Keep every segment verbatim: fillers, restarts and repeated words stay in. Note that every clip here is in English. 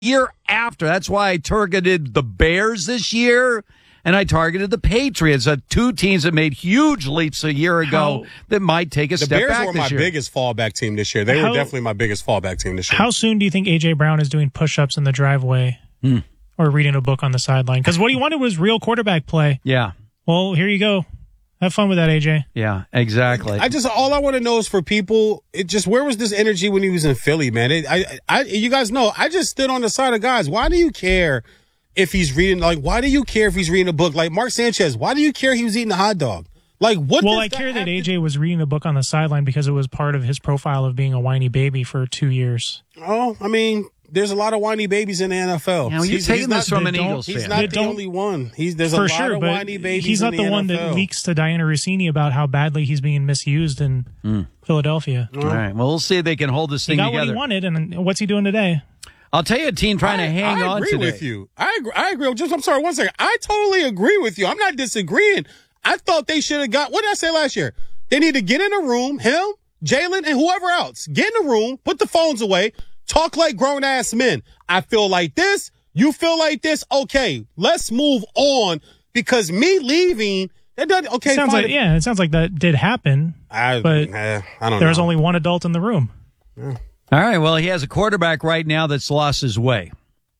year after. That's why I targeted the Bears this year, and I targeted the Patriots, uh, two teams that made huge leaps a year ago how, that might take a the step Bears back were this my year. biggest fallback team this year. They how, were definitely my biggest fallback team this year. How soon do you think A J. Brown is doing push-ups in the driveway hmm. or reading a book on the sideline? Because what he wanted was real quarterback play. Yeah. Well, here you go. Have fun with that, A J. Yeah, exactly. I just all I want to know is for people. It just where was this energy when he was in Philly, man? It, I, I, you guys know I just stood on the side of guys. Why do you care if he's reading? Like, why do you care if he's reading a book? Like Mark Sanchez, why do you care he was eating a hot dog? Like, what? Well, does I that care that have A to- J was reading a book on the sideline because it was part of his profile of being a whiny baby for two years. Oh, I mean, there's a lot of whiny babies in the N F L. Now, you're He's- taking he's this not- from an don't- Eagles He's fan. not They the don't- only one. He's there's For a sure, lot of but whiny babies. he's not in the, the, one N F L. that leaks to Diana Rossini about how badly he's being misused in Mm. Philadelphia. All right. Well, we'll see if they can hold this He thing got together. what he wanted, and what's he doing today? I'll tell you a team trying I, to hang I on agree today. with you. I agree. I agree. Just, I'm sorry. One second. I totally agree with you. I'm not disagreeing. I thought they should have got. What did I say last year? They need to get in a room. Him, Jalen, and whoever else. Get in a room. Put the phones away. Talk like grown ass men. I feel like this. You feel like this. Okay, let's move on. Because me leaving, that doesn't. Okay, It sounds fine. like yeah, it sounds like that did happen. I, but eh, I don't There was know. only one adult in the room. All right. Well, he has a quarterback right now that's lost his way.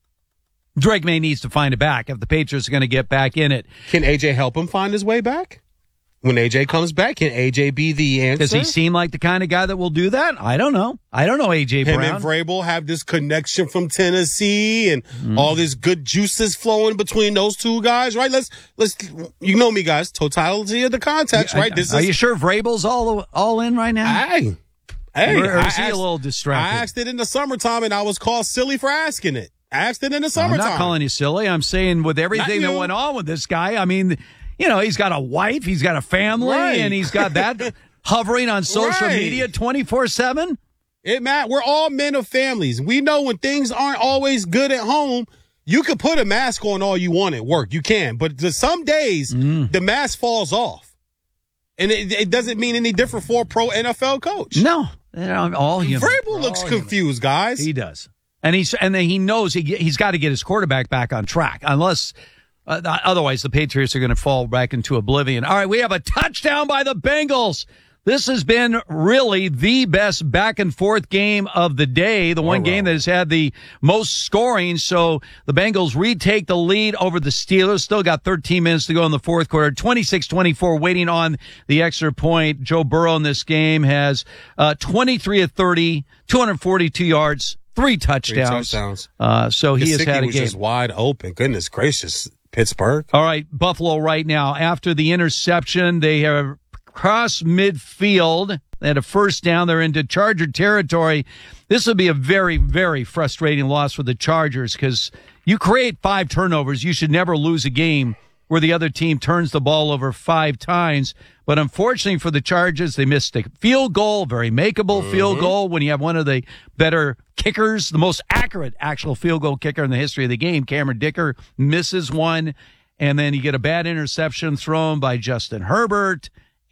Drake May needs to find it back if the Patriots are going to get back in it. Can A J help him find his way back? When A J comes back, can A J be the answer? Does he seem like the kind of guy that will do that? I don't know. I don't know A J Him Brown. and Vrabel have this connection from Tennessee, and Mm-hmm. all this good juices flowing between those two guys, right? Let's let's you know me, guys. Totality of the context, right? This Are is you sure Vrabel's all all in right now? hey, hey. Or- or I is he a asked- little distracted? I asked it in the summertime, and I was called silly for asking it. I asked it in the I'm summertime. not calling you silly. I'm saying with everything that you. went on with this guy, I mean, you know, he's got a wife, he's got a family, Right. and he's got that hovering on social Right. media twenty-four seven. It Matt, we're all men of families. We know when things aren't always good at home, you can put a mask on all you want at work. You can. But the, some days, Mm. the mask falls off. And it, it doesn't mean any different for a pro N F L coach. No, they're all human. Vrabel We're looks all human. confused, guys. He does. And he's and then he knows he he's got to get his quarterback back on track, unless uh, otherwise the Patriots are going to fall back into oblivion. All right, we have a touchdown by the Bengals. This has been really the best back and forth game of the day, the one wow. game that has had the most scoring. So the Bengals retake the lead over the Steelers. Still got thirteen minutes to go in the fourth quarter. twenty-six twenty-four, waiting on the extra point. Joe Burrow in this game has uh, twenty-three of thirty, two hundred forty-two yards, three touchdowns. Three touchdowns. Uh, so he has Gesicki had a was game. just wide open. Goodness gracious. Pittsburgh. All right, Buffalo right now. After the interception, they have crossed midfield. They had a first down. They're into Charger territory. This would be a very, very frustrating loss for the Chargers because you create five turnovers. You should never lose a game where the other team turns the ball over five times. But unfortunately for the Chargers, they missed a field goal, very makeable mm-hmm. field goal when you have one of the better kickers, the most accurate actual field goal kicker in the history of the game. Cameron Dicker misses one, and then you get a bad interception thrown by Justin Herbert,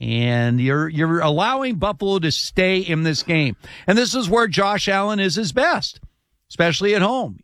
and you're you're allowing Buffalo to stay in this game. And this is where Josh Allen is his best, especially at home.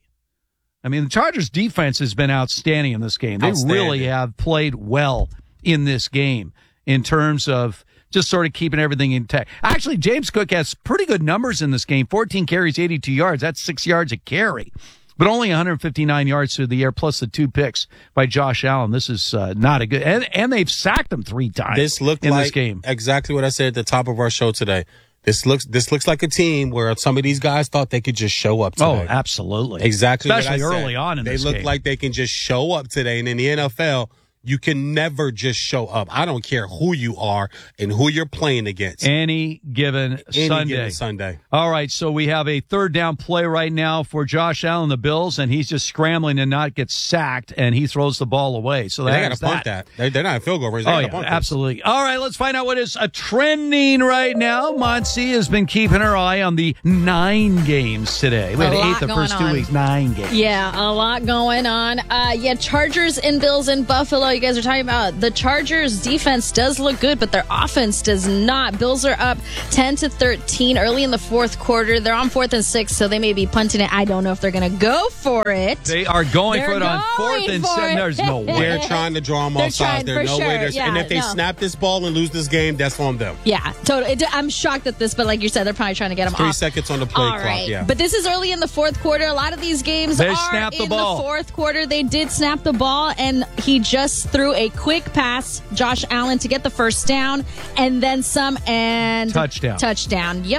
I mean, the Chargers' defense has been outstanding in this game. They really have played well in this game in terms of just sort of keeping everything intact. Actually, James Cook has pretty good numbers in this game. fourteen carries, eighty-two yards. That's six yards a carry. But only one hundred fifty-nine yards through the air, plus the two picks by Josh Allen. This is uh, not a good... And, and they've sacked him three times this looked in like this game. Exactly what I said at the top of our show today. This looks this looks like a team where some of these guys thought they could just show up today. Oh, absolutely. Exactly Especially what I said. early on in they this look game. like they can just show up today. And in the N F L, you can never just show up. I don't care who you are and who you're playing against. Any given Any Sunday. given Sunday. All right, so we have a third down play right now for Josh Allen, the Bills, and he's just scrambling to not get sacked, and he throws the ball away. So They got that's to punt that. that. They, they're not a field goal range. They Oh, gotta yeah, punt this. absolutely. All right, let's find out what is uh, trending right now. Monty has been keeping her eye on the nine games today. We had A lot eight the going first two on. weeks, nine games. Yeah, a lot going on. Uh, yeah, Chargers and Bills in Buffalo you guys are talking about, the Chargers defense does look good, but their offense does not. Bills are up ten to thirteen early in the fourth quarter. They're on fourth and six, so they may be punting it. I don't know if they're going to go for it. They are going They're for it on going fourth and for seven. it. There's no way. They're trying to draw them They're off sides. trying, There's for no way. sure. There's, Yeah, and if they no. snap this ball and lose this game, that's on them. Yeah, totally. I'm shocked at this, but like you said, they're probably trying to get them Three off. seconds on the play All clock. right. Yeah. But this is early in the fourth quarter. A lot of these games They are snapped the in ball. the fourth quarter. They did snap the ball, and he just threw a quick pass, Josh Allen, to get the first down, and then some, and Touchdown. Touchdown. Yep.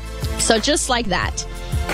So just like that.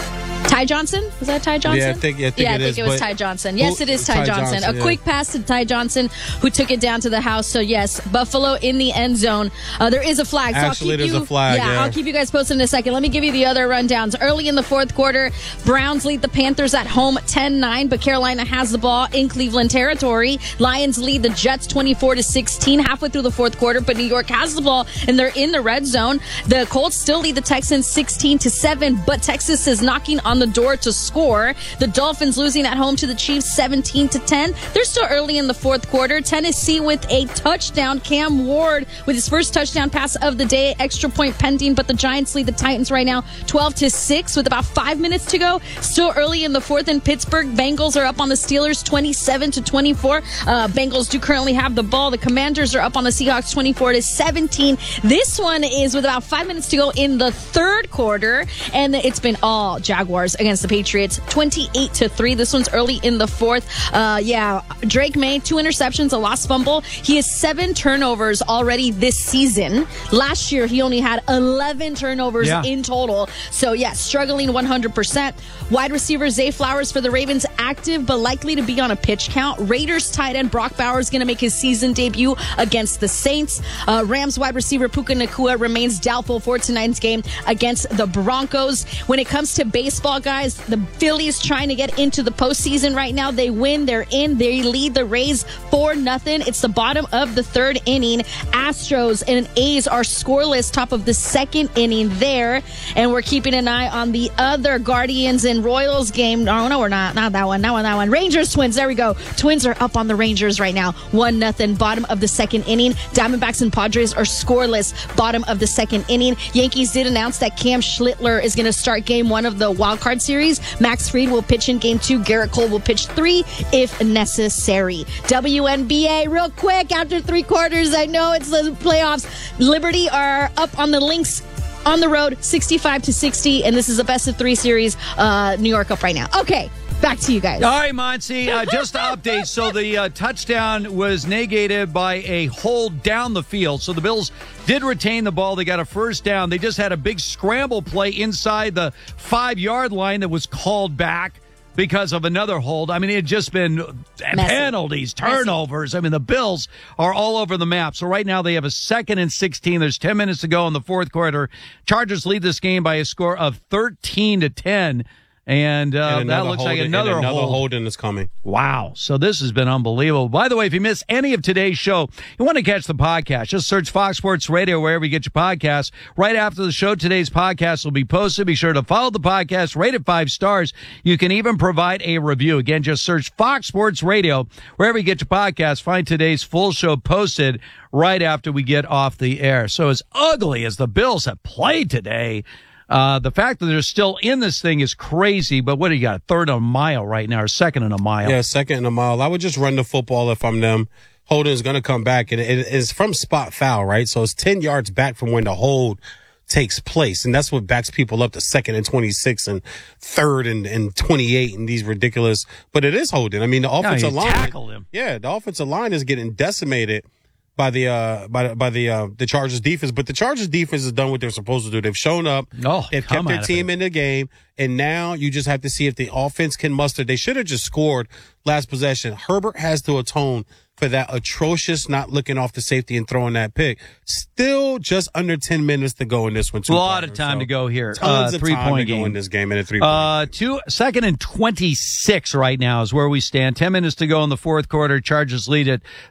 Ty Johnson? Was that Ty Johnson? Yeah, I think- yeah, I think yeah, it I think is, it was but- Ty Johnson. Yes, Who- it is Ty, Ty Johnson. Johnson, A yeah. quick pass to Ty Johnson, who took it down to the house. So, yes, Buffalo in the end zone. Uh, there is a flag. So Actually, I'll keep there's you, a flag, yeah. I'll keep you guys posted in a second. Let me give you the other rundowns. Early in the fourth quarter, Browns lead the Panthers at home ten nine, but Carolina has the ball in Cleveland territory. Lions lead the Jets twenty-four to sixteen halfway through the fourth quarter, but New York has the ball, and they're in the red zone. The Colts still lead the Texans sixteen to seven, but Texas is knocking on the door to score. The Dolphins losing at home to the Chiefs seventeen to ten. They're still early in the fourth quarter. Tennessee with a touchdown. Cam Ward with his first touchdown pass of the day. Extra point pending, but the Giants lead the Titans right now twelve to six with about five minutes to go. Still early in the fourth in Pittsburgh. Bengals are up on the Steelers twenty-seven to twenty-four. Uh, Bengals do currently have the ball. The Commanders are up on the Seahawks twenty-four to seventeen. This one is with about five minutes to go in the third quarter, and it's been all Jaguars against the Patriots twenty-eight to three. This one's early in the fourth. Uh, yeah, Drake May, two interceptions, a lost fumble. He has seven turnovers already this season. Last year, he only had eleven turnovers Yeah. in total. So, yeah, struggling one hundred percent. Wide receiver Zay Flowers for the Ravens, active but likely to be on a pitch count. Raiders tight end Brock Bowers going to make his season debut against the Saints. Uh, Rams wide receiver Puka Nacua remains doubtful for tonight's game against the Broncos. When it comes to baseball, guys, the Phillies trying to get into the postseason right now. They win. They're in. They lead the Rays four nothing. It's the bottom of the third inning. Astros and A's are scoreless top of the second inning there. And we're keeping an eye on the other Guardians and Royals game. No, no, we're not. Not that one. Not one, that one. Rangers, Twins. There we go. Twins are up on the Rangers right now. one nothing. Bottom of the second inning. Diamondbacks and Padres are scoreless. Bottom of the second inning. Yankees did announce that Cam Schlittler is going to start game one of the wild card series. Max Fried will pitch in game two. Garrett Cole will pitch three if necessary. W N B A, real quick, after three quarters, I know it's the playoffs. Liberty are up on the Lynx on the road, sixty-five to sixty, and this is a best of three series. Uh, New York up right now. Okay, back to you guys. All right, Monty, uh, just to update. So the uh, touchdown was negated by a hold down the field. So the Bills did retain the ball. They got a first down. They just had a big scramble play inside the five-yard line that was called back because of another hold. I mean, it had just been Messy. penalties, turnovers. I mean, the Bills are all over the map. So right now they have a second and sixteen. There's ten minutes to go in the fourth quarter. Chargers lead this game by a score of thirteen to ten. And, uh, And that another looks like hold- another, and another hold. holding is coming. Wow. So this has been unbelievable. By the way, if you miss any of today's show, you want to catch the podcast, just search Fox Sports Radio wherever you get your podcasts. Right after the show, today's podcast will be posted. Be sure to follow the podcast, rate it five stars. You can even provide a review. Again, just search Fox Sports Radio wherever you get your podcasts. Find today's full show posted right after we get off the air. So as ugly as the Bills have played today, Uh, the fact that they're still in this thing is crazy, but what do you got? A third and a mile right now, or second and a mile? Yeah, second and a mile. I would just run the football if I'm them. Holden is going to come back, and it is from spot foul, right? So it's ten yards back from when the hold takes place, and that's what backs people up to second and twenty-six and third and, and twenty-eight and these ridiculous. But it is holding. I mean, the Yeah, offensive you line. tackled him. Yeah, the offensive line is getting decimated by the uh by by the uh the Chargers defense, but the Chargers defense has done what they're supposed to do. They've shown up, Oh, they've come kept their out of team it. in the game, and now you just have to see if the offense can muster. They should have just scored last possession. Herbert has to atone for that atrocious not looking off the safety and throwing that pick. Still just under ten minutes to go in this one. A lot of time to go here. Tons Uh, of three time point to go game. in this game and a three point Uh, two, second and twenty-six right now is where we stand. Ten minutes to go in the fourth quarter. Chargers lead it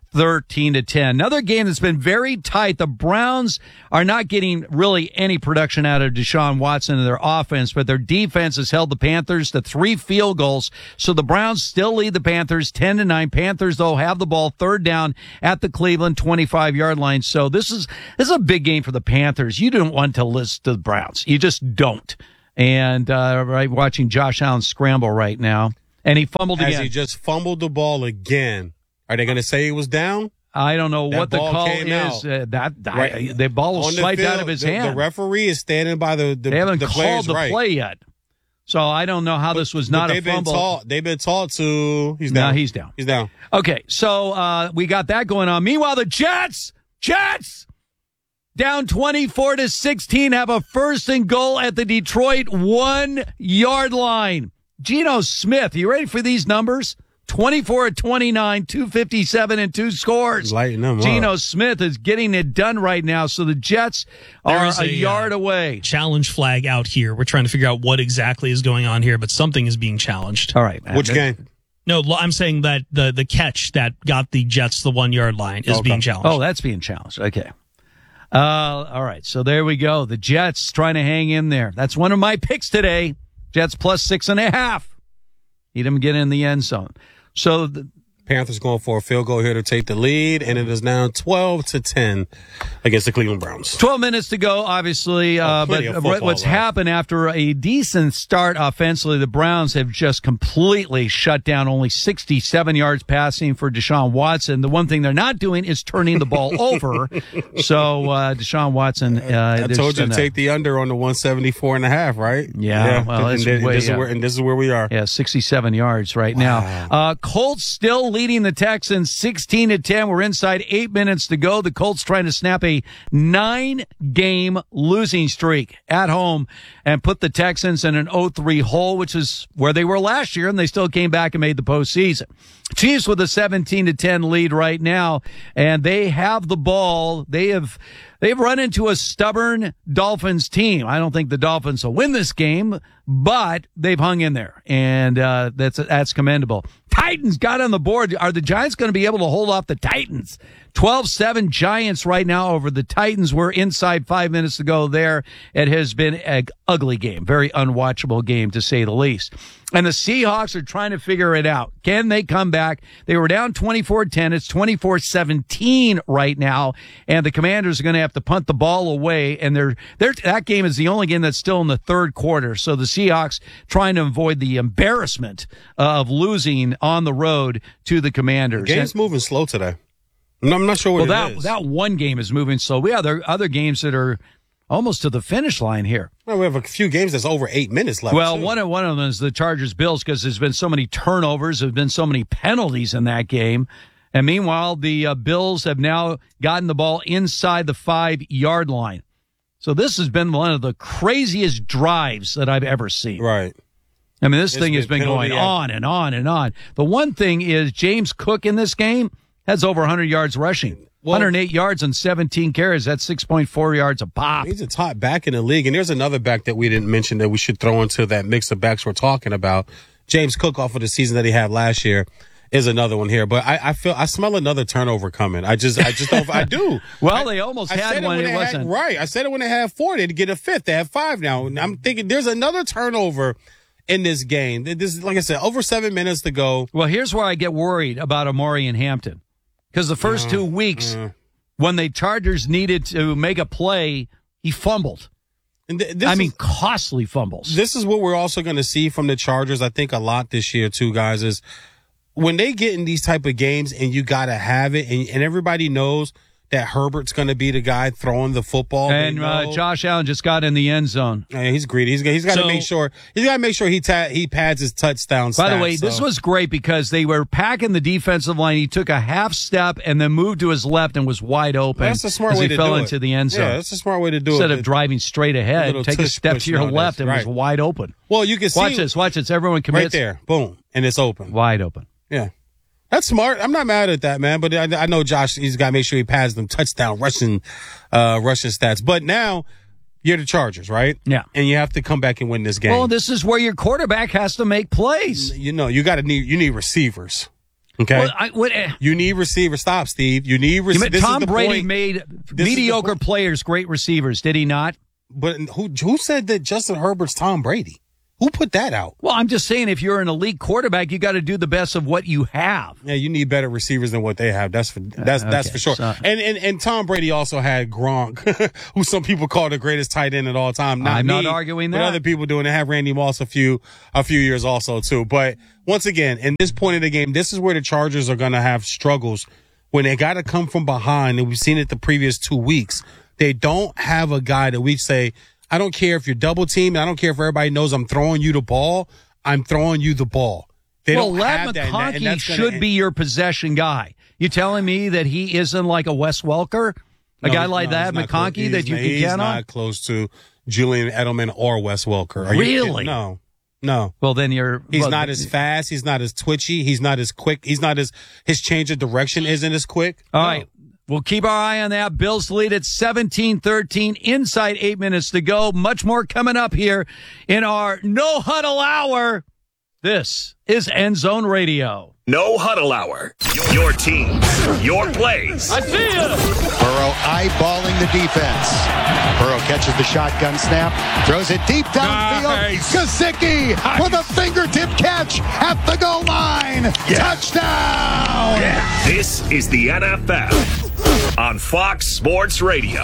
thirteen to ten. Another game that's been very tight. The Browns are not getting really any production out of Deshaun Watson in their offense, but their defense has held the Panthers to three field goals. So the Browns still lead the Panthers ten to nine. Panthers, though, have the ball third down at the Cleveland twenty-five yard line. So this is, this is a big game for the Panthers. You don't want to list the Browns. You just don't. And, uh, right, watching Josh Allen scramble right now. And he fumbled As again. he just fumbled the ball again. Are they going to say he was down? I don't know That what the ball call came is. out. Uh, that Right. I, the ball was On the swiped field, out of his the, hand. The referee is standing by the the, they haven't the called players the right. play yet. So I don't know how this was But not they've a fumble. Been taught, they've been taught to. He's No, down. he's down. He's down. Okay, so uh, we got that going on. Meanwhile, the Jets, Jets, down twenty-four to sixteen, have a first and goal at the Detroit one yard line. Geno Smith, you ready for these numbers? twenty-four of twenty-nine, two fifty-seven, and two scores. Lighten them up. Geno Smith is getting it done right now, so the Jets There are is a, a, yard uh, away. Challenge flag out here. We're trying to figure out what exactly is going on here, but something is being challenged. All right. Which game? No, lo- I'm saying that the the catch that got the Jets the one yard line is Okay. being challenged. Oh, that's being challenged. Okay. Uh, all right. So there we go. The Jets trying to hang in there. That's one of my picks today. Jets plus six and a half. Need them to get in the end zone. So the, Panthers going for a field goal here to take the lead, and it is now twelve to ten against the Cleveland Browns. twelve minutes to go, obviously. Uh, but plenty of football what's left. happened after a decent start offensively, the Browns have just completely shut down, only sixty-seven yards passing for Deshaun Watson. The one thing they're not doing is turning the ball over. So uh, Deshaun Watson. Uh, I told you to take the under on the one seventy-four and a half, right? Yeah, well, and, it's and way, this is yeah. where, and this is where we are. Yeah, sixty-seven yards right now. Uh, Colts still leading the Texans sixteen to ten. We're inside eight minutes to go. The Colts trying to snap a nine game losing streak at home and put the Texans in an oh three hole, which is where they were last year, and they still came back and made the postseason. Chiefs with a seventeen to ten lead right now, and they have the ball. They have they've run into a stubborn Dolphins team. I don't think the Dolphins will win this game, but they've hung in there, and uh, that's that's commendable. Titans got on the board. Are the Giants going to be able to hold off the Titans? twelve seven Giants right now over the Titans. We're inside five minutes to go there. It has been an ugly game, very unwatchable game to say the least. And the Seahawks are trying to figure it out. Can they come back? They were down twenty-four ten. It's twenty-four seventeen right now. And the Commanders are going to have to punt the ball away. And they're, they're, that game is the only game that's still in the third quarter. So the Seahawks trying to avoid the embarrassment of losing on the road to the Commanders. The game's And, moving slow today. I'm I'm not sure what well, it that, is. that one game is moving slow. We have other, other games that are almost to the finish line here. Well, we have a few games that's over eight minutes left. Well, too. one of one of them is the Chargers Bills because there's been so many turnovers, there's been so many penalties in that game, and meanwhile the uh, Bills have now gotten the ball inside the five yard line. So this has been one of the craziest drives that I've ever seen. Right. I mean, this It's thing has been been going penalty on and on and on. The one thing is James Cook in this game has over one hundred yards rushing. Well- one hundred eight yards and seventeen carries. That's six point four yards a pop. He's a top back in the league. And there's another back that we didn't mention that we should throw into that mix of backs we're talking about. James Cook, off of the season that he had last year, is another one here. But I, I feel I smell another turnover coming. I just I just don't I do. Well, I, they almost I had said one. when It they wasn't. had, right. I said it when they had four. They'd get a fifth. They have five now. And I'm thinking there's another turnover in this game. This is, like I said, over seven minutes to go. Well, here's where I get worried about Amari and Hampton. Because the first two weeks, when the Chargers needed to make a play, he fumbled. And th- this I mean, is, costly fumbles. this is what we're also going to see from the Chargers, I think, a lot this year, too, guys, is when they get in these type of games and you got to have it, and, and everybody knows that Herbert's going to be the guy throwing the football. They And uh, know- Josh Allen just got in the end zone. Yeah, he's greedy. He's, he's got to So- make sure he's got to make sure he ta- he pads his touchdown. By the stats, way, so. this was great because they were packing the defensive line. He took a half step and then moved to his left and was wide open. That's a smart as way he to fell do into it. the end zone. Yeah, that's a smart way to do Instead it. of driving straight ahead, little take a tush step push to your nowadays, left and right. was wide open. Well, you can see Watch this. Watch this. Everyone commits. right there, boom, and it's open. Wide open. Yeah. That's smart. I'm not mad at that, man. But I, I know Josh, he's got to make sure he pads them touchdown rushing, uh, rushing stats. But now you're the Chargers, right? Yeah. And you have to come back and win this game. Well, this is where your quarterback has to make plays. you know, you got to need, you need receivers. Okay. Well, I, what, uh, you need receiver. Stop, Steve. You need you receiver. mean Tom Brady made This mediocre players great receivers, did he not? But who who said that Justin Herbert's Tom Brady? Who put that out? Well, I'm just saying, if you're an elite quarterback, you got to do the best of what you have. Yeah, you need better receivers than what they have. That's for that's Uh, that's okay, for sure. so- and, and and Tom Brady also had Gronk, who some people call the greatest tight end at all time. Not I'm me, not arguing but that. other people doing it. Have Randy Moss a few a few years also too. But once again, in this point of the game, this is where the Chargers are going to have struggles when they got to come from behind. And we've seen it the previous two weeks. They don't have a guy that we say, I don't care if you're double teamed. I don't care if everybody knows I'm throwing you the ball. I'm throwing you the ball. They well, don't Ladd have that, and that- and McConkey that's gonna should end- be your possession guy. You telling me that he isn't like a Wes Welker, a No, guy like no, that, he's not close. McConkey, that you He's- can he's count on? not close to Julian Edelman or Wes Welker. Are you Really? kidding? No, no. Well, then you're. He's well, not as fast. He's not as twitchy. He's not as quick. He's not as his change of direction isn't as quick. All No. right. We'll keep our eye on that. Bills lead at seventeen thirteen. Inside eight minutes to go. Much more coming up here in our No Huddle Hour. This is End Zone Radio. No Huddle Hour. Your team, your plays. I see you. Burrow eyeballing the defense. Burrow catches the shotgun snap, throws it deep downfield. Nice. Gesicki with a fingertip catch at the goal line. Touchdown! Yeah. This is the N F L on Fox Sports Radio.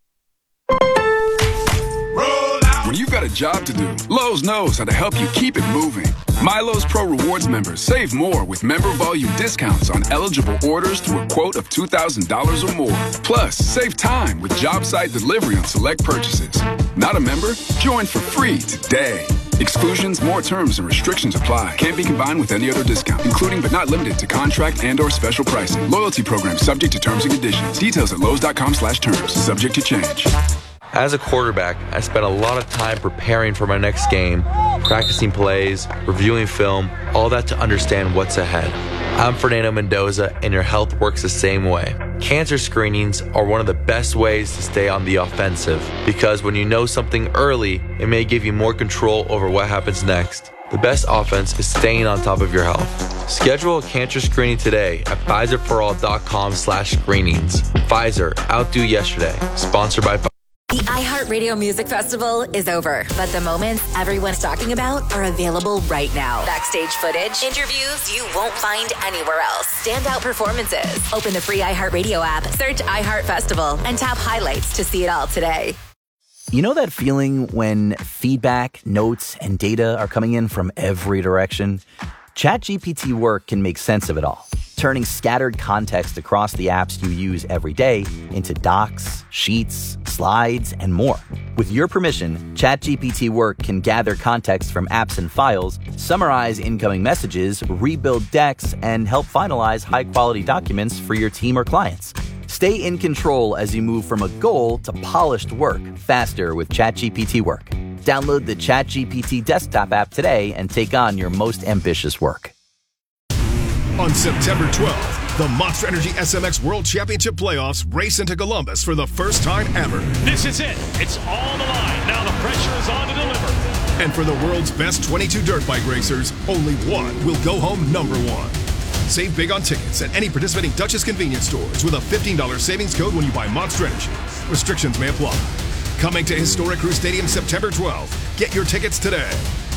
When you've got a job to do, Lowe's knows how to help you keep it moving. Milo's Pro Rewards members save more with member volume discounts on eligible orders through a quote of two thousand dollars or more. Plus, save time with job site delivery on select purchases. Not a member? Join for free today. Exclusions, more terms, and restrictions apply. Can't be combined with any other discount, including but not limited to contract and or special pricing. Loyalty program subject to terms and conditions. Details at lowes.com slash terms. Subject to change. As a quarterback, I spent a lot of time preparing for my next game, practicing plays, reviewing film, all that to understand what's ahead. I'm Fernando Mendoza, and your health works the same way. Cancer screenings are one of the best ways to stay on the offensive, because when you know something early, it may give you more control over what happens next. The best offense is staying on top of your health. Schedule a cancer screening today at Pfizerforall.com slash screenings. Pfizer, outdo yesterday. Sponsored by Pfizer. The iHeartRadio Music Festival is over, but the moments everyone's talking about are available right now. Backstage footage, interviews you won't find anywhere else, standout performances. Open the free iHeartRadio app, search iHeart Festival, and tap highlights to see it all today. You know that feeling when feedback, notes, and data are coming in from every direction? ChatGPT Work can make sense of it all, turning scattered context across the apps you use every day into docs, sheets, slides, and more. With your permission, ChatGPT Work can gather context from apps and files, summarize incoming messages, rebuild decks, and help finalize high-quality documents for your team or clients. Stay in control as you move from a goal to polished work faster with ChatGPT Work. Download the ChatGPT desktop app today and take on your most ambitious work. On September twelfth, the Monster Energy S M X World Championship Playoffs race into Columbus for the first time ever. This is it. It's all on the line. Now the pressure is on to deliver. And for the world's best twenty-two dirt bike racers, only one will go home number one. Save big on tickets at any participating Duchess convenience stores with a fifteen dollars savings code when you buy Monster Energy. Restrictions may apply. Coming to Historic Crew Stadium September twelfth. Get your tickets today.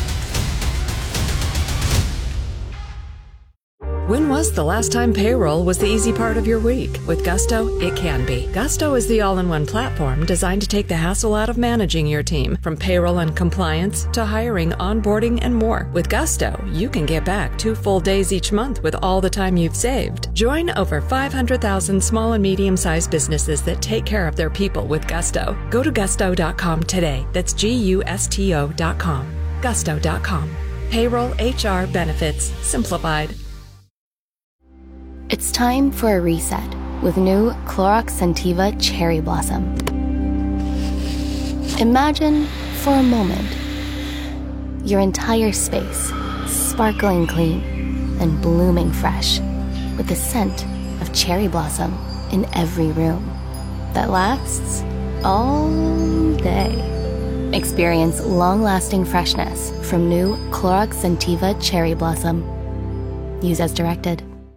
When was the last time payroll was the easy part of your week? With Gusto, it can be. Gusto is the all-in-one platform designed to take the hassle out of managing your team, from payroll and compliance to hiring, onboarding, and more. With Gusto, you can get back two full days each month with all the time you've saved. Join over five hundred thousand small and medium-sized businesses that take care of their people with Gusto. Go to gusto dot com today. That's G U S T O dot com. gusto dot com. Payroll, H R, benefits, simplified. It's time for a reset with new Clorox Scentiva Cherry Blossom. Imagine, for a moment, your entire space sparkling clean and blooming fresh with the scent of cherry blossom in every room that lasts all day. Experience long-lasting freshness from new Clorox Scentiva Cherry Blossom. Use as directed.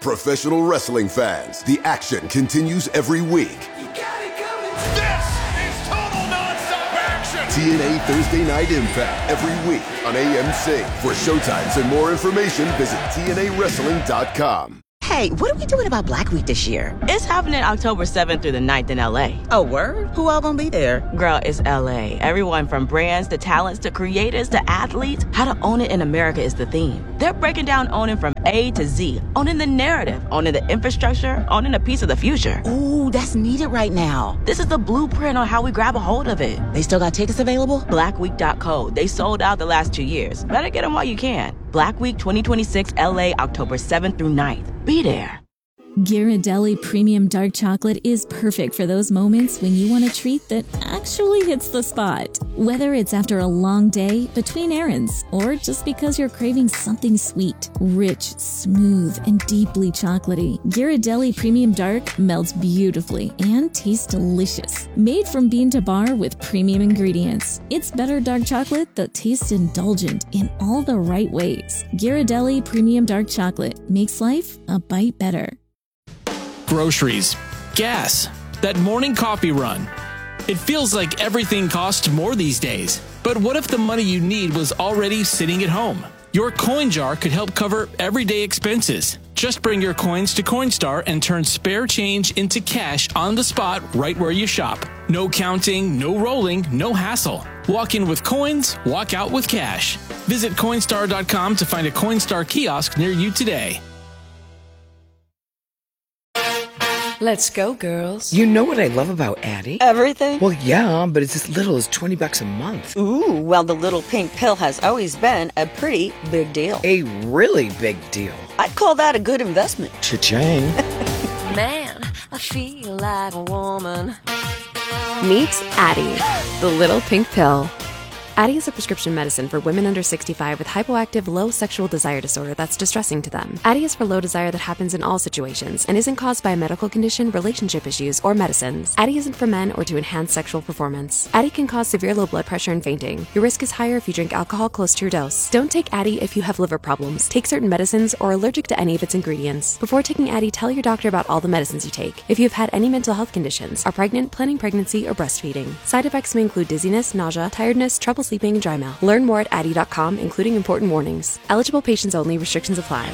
Professional wrestling fans, the action continues every week. This is total nonstop action. T N A Thursday Night Impact every week on A M C. For showtimes and more information, visit T N A wrestling dot com. Hey, what are we doing about Black Week this year? It's happening October seventh through the ninth in L A. Oh, word? Who all gonna be there? Girl, it's L A. Everyone from brands to talents to creators to athletes. How to own it in America is the theme. They're breaking down owning from A to Z. Owning the narrative, owning the infrastructure, owning a piece of the future. Ooh, that's needed right now. This is the blueprint on how we grab a hold of it. They still got tickets available? black week dot co. They sold out the last two years. Better get them while you can. Black Week twenty twenty-six L A, October seventh through ninth. Be there. Ghirardelli Premium Dark Chocolate is perfect for those moments when you want a treat that actually hits the spot. Whether it's after a long day, between errands, or just because you're craving something sweet, rich, smooth, and deeply chocolatey, Ghirardelli Premium Dark melts beautifully and tastes delicious. Made from bean to bar with premium ingredients, it's better dark chocolate that tastes indulgent in all the right ways. Ghirardelli Premium Dark Chocolate makes life a bite better. Groceries, gas, that morning coffee run. It feels like everything costs more these days. But what if the money you need was already sitting at home? Your coin jar could help cover everyday expenses. Just bring your coins to Coinstar and turn spare change into cash on the spot right where you shop. No counting, no rolling, no hassle. Walk in with coins, walk out with cash. Visit Coinstar dot com to find a Coinstar kiosk near you today. Let's go, girls. You know what I love about Addie? Everything? Well, yeah, but it's as little as twenty bucks a month. Ooh, well, the little pink pill has always been a pretty big deal. A really big deal. I'd call that a good investment. Cha-ching. Man, I feel like a woman. Meet Addie, the little pink pill. Addie is a prescription medicine for women under sixty-five with hypoactive low sexual desire disorder that's distressing to them. Addie is for low desire that happens in all situations and isn't caused by a medical condition, relationship issues, or medicines. Addie isn't for men or to enhance sexual performance. Addie can cause severe low blood pressure and fainting. Your risk is higher if you drink alcohol close to your dose. Don't take Addie if you have liver problems, take certain medicines, or are allergic to any of its ingredients. Before taking Addie, tell your doctor about all the medicines you take. If you have had any mental health conditions, are pregnant, planning pregnancy, or breastfeeding. Side effects may include dizziness, nausea, tiredness, trouble sleeping, and dry mouth. Learn more at Addie dot com, including important warnings. Eligible patients only. Restrictions apply.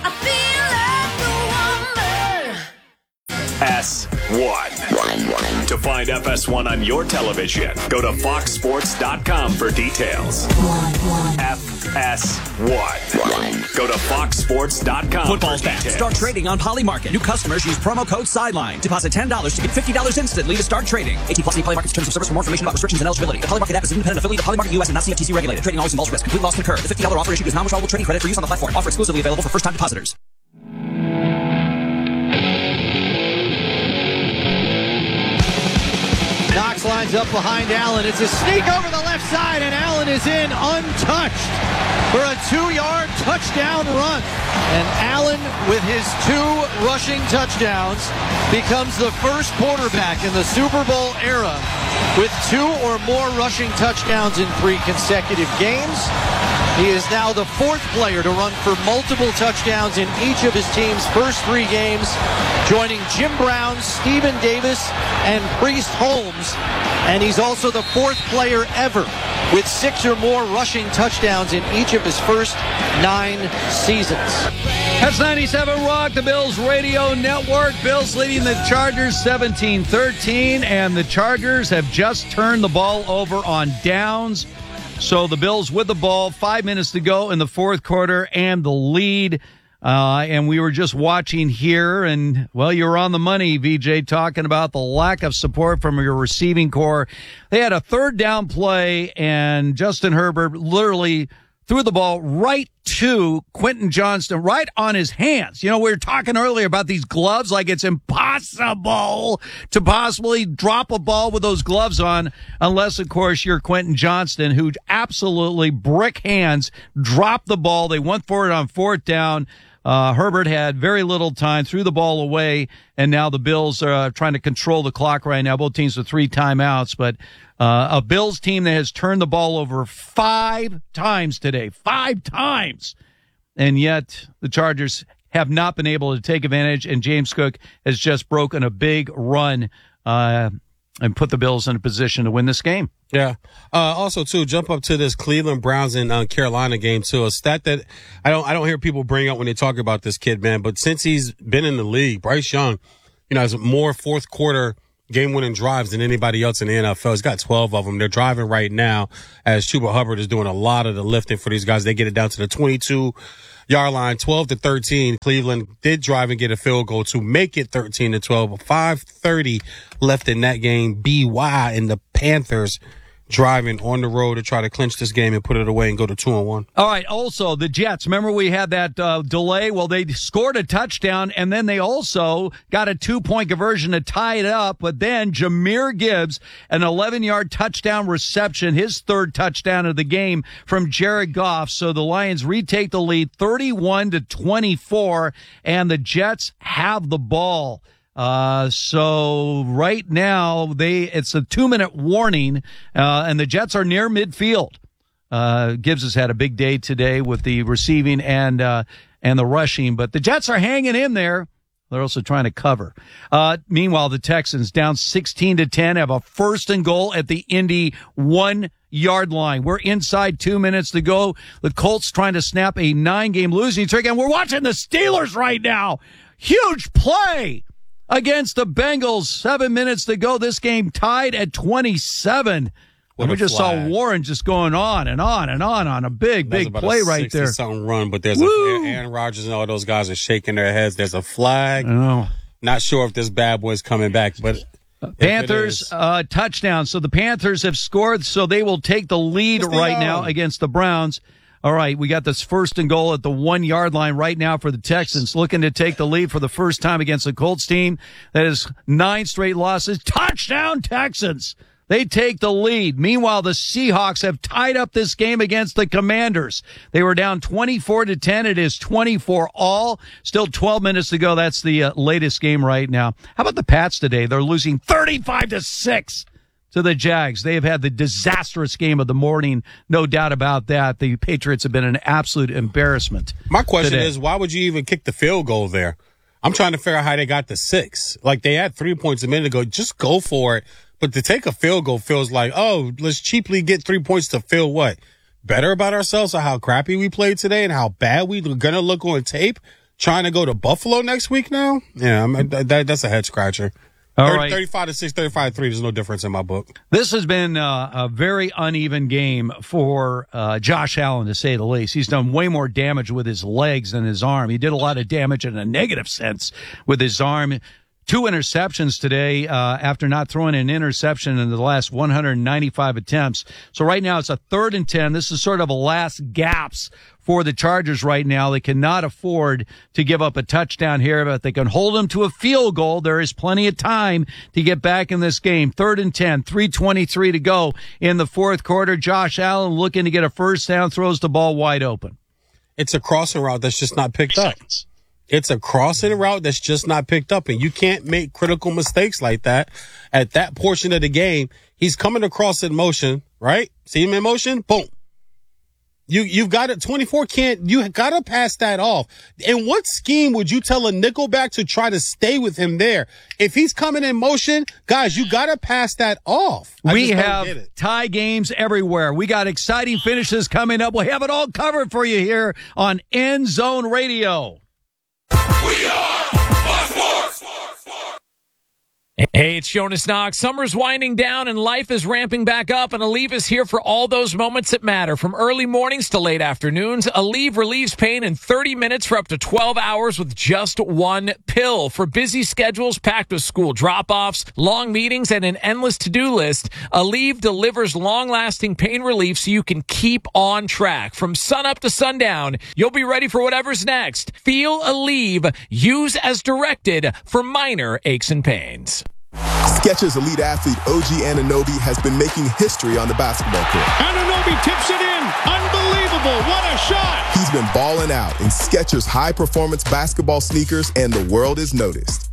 S one. To find F S one on your television, go to fox sports dot com for details. F S one. Go to fox sports dot com. Football's back. Start trading on Poly Market. New customers use promo code SIDELINE. Deposit ten dollars to get fifty dollars instantly to start trading. eighteen plus Poly Market's terms of service. For more information about restrictions and eligibility. The Poly Market app is an independent affiliate of Poly Market U S and not C F T C regulated. Trading always involves risk. Complete loss concurred. The fifty dollars offer issued is non-withdrawable trading credit for use on the platform. Offer exclusively available for first-time depositors. Knox lines up behind Allen. It's a sneak over the left side, and Allen is in untouched for a two-yard touchdown run. And Allen, with his two rushing touchdowns, becomes the first quarterback in the Super Bowl era with two or more rushing touchdowns in three consecutive games. He is now the fourth player to run for multiple touchdowns in each of his team's first three games, joining Jim Brown, Stephen Davis, and Priest Holmes. And he's also the fourth player ever with six or more rushing touchdowns in each of his first nine seasons. That's ninety-seven Rock, the Bills radio network. Bills leading the Chargers seventeen thirteen, and the Chargers have just turned the ball over on downs. So the Bills with the ball, five minutes to go in the fourth quarter, and the lead. Uh, and we were just watching here, and, well, you were on the money, V J, talking about the lack of support from your receiving core. They had a third down play, and Justin Herbert literally threw the ball right to Quentin Johnston, right on his hands. You know, we were talking earlier about these gloves, like it's impossible to possibly drop a ball with those gloves on, unless, of course, you're Quentin Johnston, who absolutely brick hands dropped the ball. They went for it on fourth down. Uh, Herbert had very little time, threw the ball away, and now the Bills are uh, trying to control the clock right now. Both teams with three timeouts, but uh, a Bills team that has turned the ball over five times today, five times, and yet the Chargers have not been able to take advantage, and James Cook has just broken a big run uh, and put the Bills in a position to win this game. Yeah. Uh, also, too, jump up to this Cleveland Browns and uh, Carolina game, too. A stat that I don't I don't hear people bring up when they talk about this kid, man. But since he's been in the league, Bryce Young, you know, has more fourth quarter game-winning drives than anybody else in the N F L. He's got twelve of them. They're driving right now as Chuba Hubbard is doing a lot of the lifting for these guys. They get it down to the twenty-two-yard line, twelve to thirteen. Cleveland did drive and get a field goal to make it thirteen to twelve. five thirty left in that game. B Y and the Panthers driving on the road to try to clinch this game and put it away and go to two and one. All right. Also, the Jets. Remember we had that uh, delay? Well, they scored a touchdown, and then they also got a two-point conversion to tie it up. But then Jahmyr Gibbs, an eleven-yard touchdown reception, his third touchdown of the game from Jared Goff. So the Lions retake the lead, thirty-one to twenty-four, and the Jets have the ball. Uh, so right now they, it's a two minute warning, uh, and the Jets are near midfield. Uh, Gibbs has had a big day today with the receiving and, uh, and the rushing, but the Jets are hanging in there. They're also trying to cover. Uh, meanwhile, the Texans down sixteen to ten have a first and goal at the Indy one yard line. We're inside two minutes to go. The Colts trying to snap a nine game losing streak, and we're watching the Steelers right now. Huge play against the Bengals. Seven minutes to go. This game tied at twenty-seven. What and we a just flag. saw Warren just going on and on and on on a big, That's big about play a right there. sixty-something run, but there's Woo! a Aaron Rodgers and all those guys are shaking their heads. There's a flag. I know. Not sure if this bad boy's coming back, but Panthers uh, touchdown. So the Panthers have scored, so they will take the lead What's the right yard? now against the Browns. All right, we got this first and goal at the one-yard line right now for the Texans, looking to take the lead for the first time against the Colts team. That is nine straight losses. Touchdown, Texans! They take the lead. Meanwhile, the Seahawks have tied up this game against the Commanders. They were down twenty-four to ten. It is twenty-four all. Still twelve minutes to go. That's the uh, latest game right now. How about the Pats today? They're losing thirty-five to six. To the Jags. They have had the disastrous game of the morning. No doubt about that. The Patriots have been an absolute embarrassment. My question today. is, why would you even kick the field goal there? I'm trying to figure out how they got the six. Like, they had three points a minute ago. Just go for it. But to take a field goal feels like, oh, let's cheaply get three points to feel what? Better about ourselves or how crappy we played today and how bad we're going to look on tape? Trying to go to Buffalo next week now? Yeah, I mean, that, that's a head scratcher. All thirty, right. thirty-five to six, thirty-five to three. There's no difference in my book. This has been uh, a very uneven game for uh, Josh Allen, to say the least. He's done way more damage with his legs than his arm. He did a lot of damage in a negative sense with his arm. Two interceptions today uh, after not throwing an interception in the last one hundred ninety-five attempts. So right now it's a third and ten. This is sort of a last gasp for the Chargers right now. They cannot afford to give up a touchdown here, but they can hold them to a field goal. There is plenty of time to get back in this game. Third and ten, three twenty-three to go in the fourth quarter. Josh Allen looking to get a first down, throws the ball wide open. It's a crossing route that's just not picked up. It's a crossing route that's just not picked up, and you can't make critical mistakes like that at that portion of the game. He's coming across in motion, right? See him in motion? Boom. You, you've got it. twenty-four can't, you got to pass that off. In what scheme would you tell a nickelback to try to stay with him there? If he's coming in motion, guys, you got to pass that off. I We just don't have get it. tie games everywhere. We got exciting finishes coming up. We'll have it all covered for you here on End Zone Radio. Hey, it's Jonas Knox. Summer's winding down and life is ramping back up, and Aleve is here for all those moments that matter. From early mornings to late afternoons, Aleve relieves pain in thirty minutes for up to twelve hours with just one pill. For busy schedules packed with school drop-offs, long meetings, and an endless to-do list, Aleve delivers long-lasting pain relief so you can keep on track. From sunup to sundown, you'll be ready for whatever's next. Feel Aleve. Use as directed for minor aches and pains. Skechers elite athlete O G Anunoby has been making history on the basketball court. Anunoby tips it in. Unbelievable. What a shot. He's been balling out in Skechers high-performance basketball sneakers, and the world has noticed.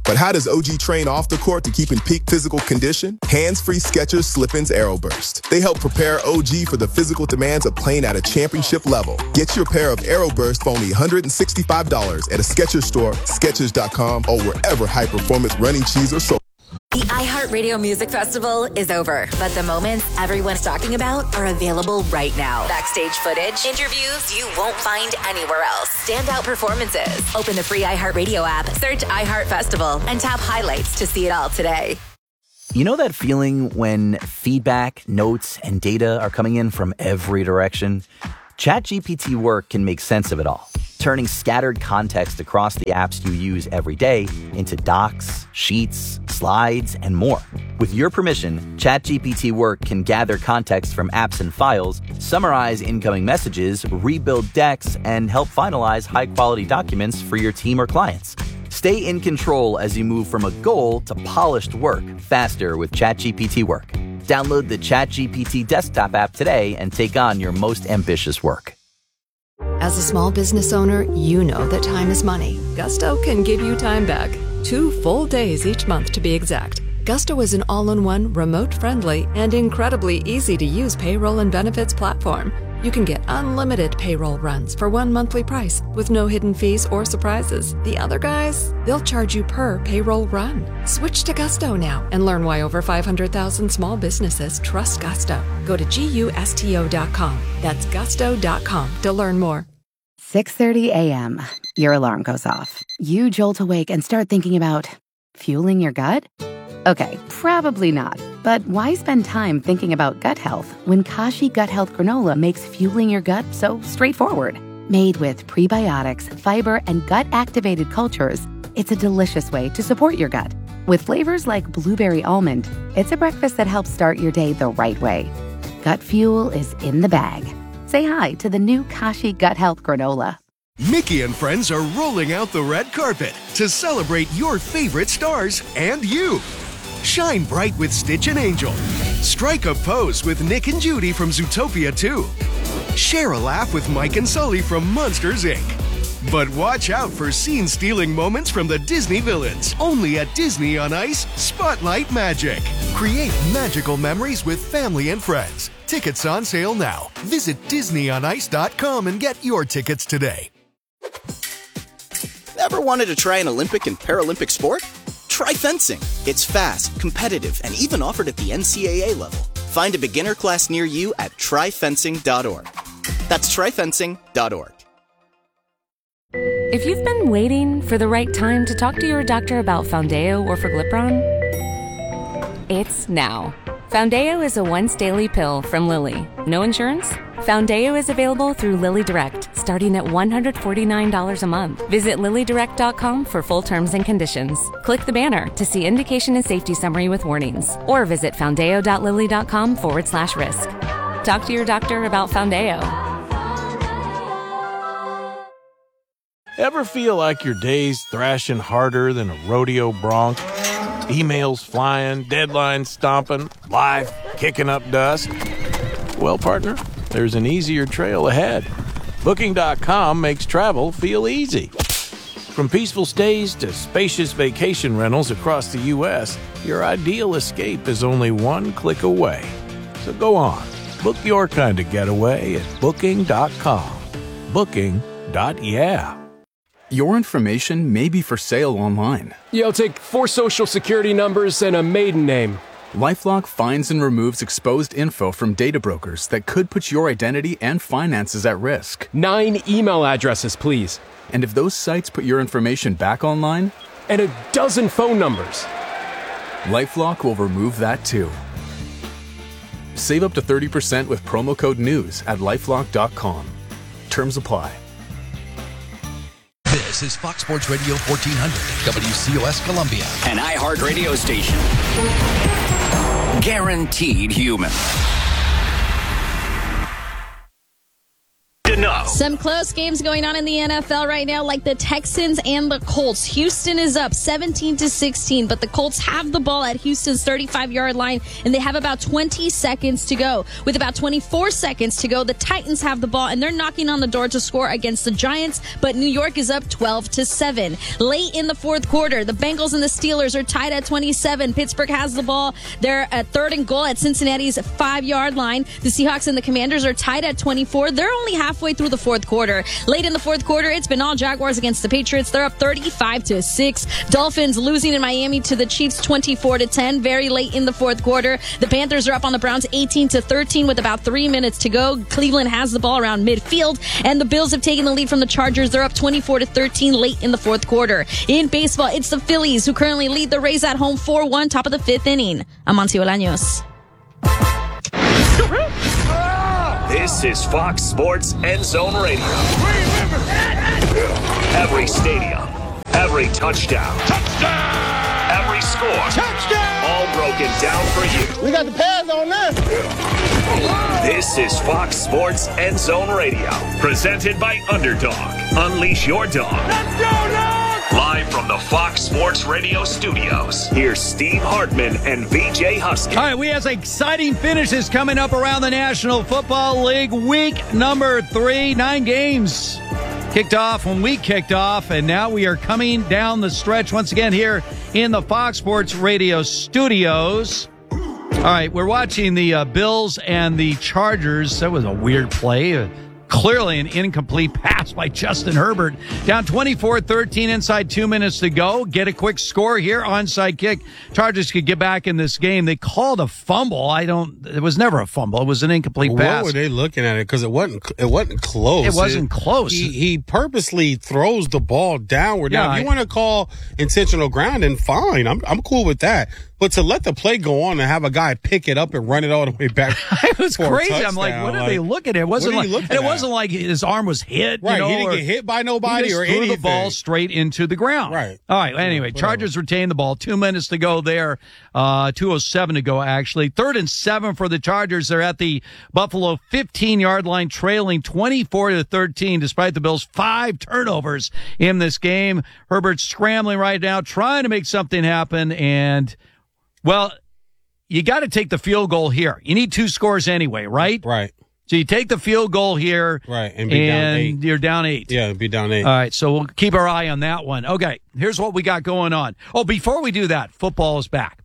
But how does O G train off the court to keep in peak physical condition? Hands-free Skechers Slip-ins Aeroburst. They help prepare O G for the physical demands of playing at a championship level. Get your pair of Aeroburst for only one hundred sixty-five dollars at a Skechers store, Skechers dot com, or wherever high-performance running shoes are sold. The iHeartRadio Music Festival is over, but the moments everyone's talking about are available right now. Backstage footage, interviews you won't find anywhere else, standout performances. Open the free iHeartRadio app, search iHeart Festival, and tap highlights to see it all today. You know that feeling when feedback, notes, and data are coming in from every direction? ChatGPT Work can make sense of it all, turning scattered context across the apps you use every day into docs, sheets, slides, and more. With your permission, ChatGPT Work can gather context from apps and files, summarize incoming messages, rebuild decks, and help finalize high-quality documents for your team or clients. Stay in control as you move from a goal to polished work faster with ChatGPT Work. Download the ChatGPT desktop app today and take on your most ambitious work. As a small business owner, you know that time is money. Gusto can give you time back. Two full days each month to be exact. Gusto is an all-in-one, remote-friendly, and incredibly easy-to-use payroll and benefits platform. You can get unlimited payroll runs for one monthly price with no hidden fees or surprises. The other guys, they'll charge you per payroll run. Switch to Gusto now and learn why over five hundred thousand small businesses trust Gusto. Go to gusto dot com. That's gusto dot com to learn more. six thirty a.m. Your alarm goes off. You jolt awake and start thinking about fueling your gut? Okay, probably not. But why spend time thinking about gut health when Kashi Gut Health Granola makes fueling your gut so straightforward? Made with prebiotics, fiber, and gut-activated cultures, it's a delicious way to support your gut. With flavors like blueberry almond, it's a breakfast that helps start your day the right way. Gut fuel is in the bag. Say hi to the new Kashi Gut Health Granola. Mickey and friends are rolling out the red carpet to celebrate your favorite stars and you. Shine bright with Stitch and Angel. Strike a pose with Nick and Judy from Zootopia two. Share a laugh with Mike and Sully from Monsters, Incorporated. But watch out for scene-stealing moments from the Disney villains. Only at Disney on Ice, Spotlight Magic. Create magical memories with family and friends. Tickets on sale now. Visit disney on ice dot com and get your tickets today. Ever wanted to try an Olympic and Paralympic sport? Try fencing. It's fast, competitive, and even offered at the N C double A level. Find a beginner class near you at try fencing dot org. That's try fencing dot org. If you've been waiting for the right time to talk to your doctor about Foundeo or Forglipron, it's now. Foundeo is a once-daily pill from Lilly. No insurance? Foundeo is available through Lilly Direct, starting at one hundred forty-nine dollars a month. Visit lilly direct dot com for full terms and conditions. Click the banner to see indication and safety summary with warnings. Or visit foundeo dot lilly dot com forward slash risk. Talk to your doctor about Foundeo. Ever feel like your day's thrashing harder than a rodeo bronc? Emails flying, deadlines stomping, life kicking up dust? Well, partner, there's an easier trail ahead. Booking dot com makes travel feel easy. From peaceful stays to spacious vacation rentals across the U S, your ideal escape is only one click away. So go on, book your kind of getaway at booking dot com. Booking. Yeah. Your information may be for sale online. Yeah, I'll take four social security numbers and a maiden name. LifeLock finds and removes exposed info from data brokers that could put your identity and finances at risk. Nine email addresses, please. And if those sites put your information back online? And a dozen phone numbers. LifeLock will remove that too. Save up to thirty percent with promo code NEWS at lifelock dot com. Terms apply. This is Fox Sports Radio fourteen hundred, W C O S Columbia. An iHeart radio station. Guaranteed human. Enough. Some close games going on in the N F L right now, like the Texans and the Colts. Houston is up seventeen to sixteen, but the Colts have the ball at Houston's thirty-five-yard line, and they have about twenty seconds to go. With about twenty-four seconds to go, the Titans have the ball, and they're knocking on the door to score against the Giants, but New York is up twelve to seven. Late in the fourth quarter, the Bengals and the Steelers are tied at twenty-seven. Pittsburgh has the ball. They're at third and goal at Cincinnati's five-yard line. The Seahawks and the Commanders are tied at twenty-four. They're only halfway through the fourth quarter. Late in the fourth quarter, it's been all Jaguars against the Patriots. They're up thirty-five to six. Dolphins losing in Miami to the Chiefs twenty-four to ten. Very late in the fourth quarter, the Panthers are up on the Browns eighteen to thirteen with about three minutes to go. Cleveland has the ball around midfield, and the Bills have taken the lead from the Chargers. They're up twenty-four to thirteen late in the fourth quarter. In baseball, it's the Phillies who currently lead the Rays at home four one, top of the fifth inning. Amancio Bolaños. This is Fox Sports End Zone Radio. Every stadium, every touchdown, touchdown, every score, touchdown, all broken down for you. We got the pads on this. This is Fox Sports End Zone Radio, presented by Underdog. Unleash your dog. Let's go, dog! Live from the Fox Sports Radio studios, here's Steve Hartman and V J Husky. All right, we have exciting finishes coming up around the National Football League. Week number three, nine games kicked off when we kicked off, and now we are coming down the stretch once again here in the Fox Sports Radio studios. All right, we're watching the uh, Bills and the Chargers. That was a weird play. Uh, Clearly an incomplete pass by Justin Herbert. Down twenty-four thirteen, inside two minutes to go. Get a quick score here. Onside kick. Chargers could get back in this game. They called a fumble. I don't, it was never a fumble. It was an incomplete what pass. What were they looking at it? Because it wasn't, it wasn't close. It wasn't it, close. He, he purposely throws the ball downward. Yeah, now, if you I, want to call intentional grounding, fine. I'm, I'm cool with that. But to let the play go on and have a guy pick it up and run it all the way back, it was crazy. I'm like, what are like, they looking at? It wasn't like, and it at? wasn't like his arm was hit. Right, you know, he didn't or, get hit by nobody he just or threw anything. the ball straight into the ground. Right. All right. Anyway, yeah, Chargers retain the ball. Two minutes to go there. Uh, two oh seven to go actually. Third and seven for the Chargers. They're at the Buffalo fifteen-yard line, trailing twenty-four to thirteen, despite the Bills' five turnovers in this game. Herbert's scrambling right now, trying to make something happen, and well. You got to take the field goal here. You need two scores anyway, right? Right. So you take the field goal here. Right. And, be and down eight. You're down eight. Yeah, be down eight. All right. So we'll keep our eye on that one. Okay. Here's what we got going on. Oh, before we do that, football is back.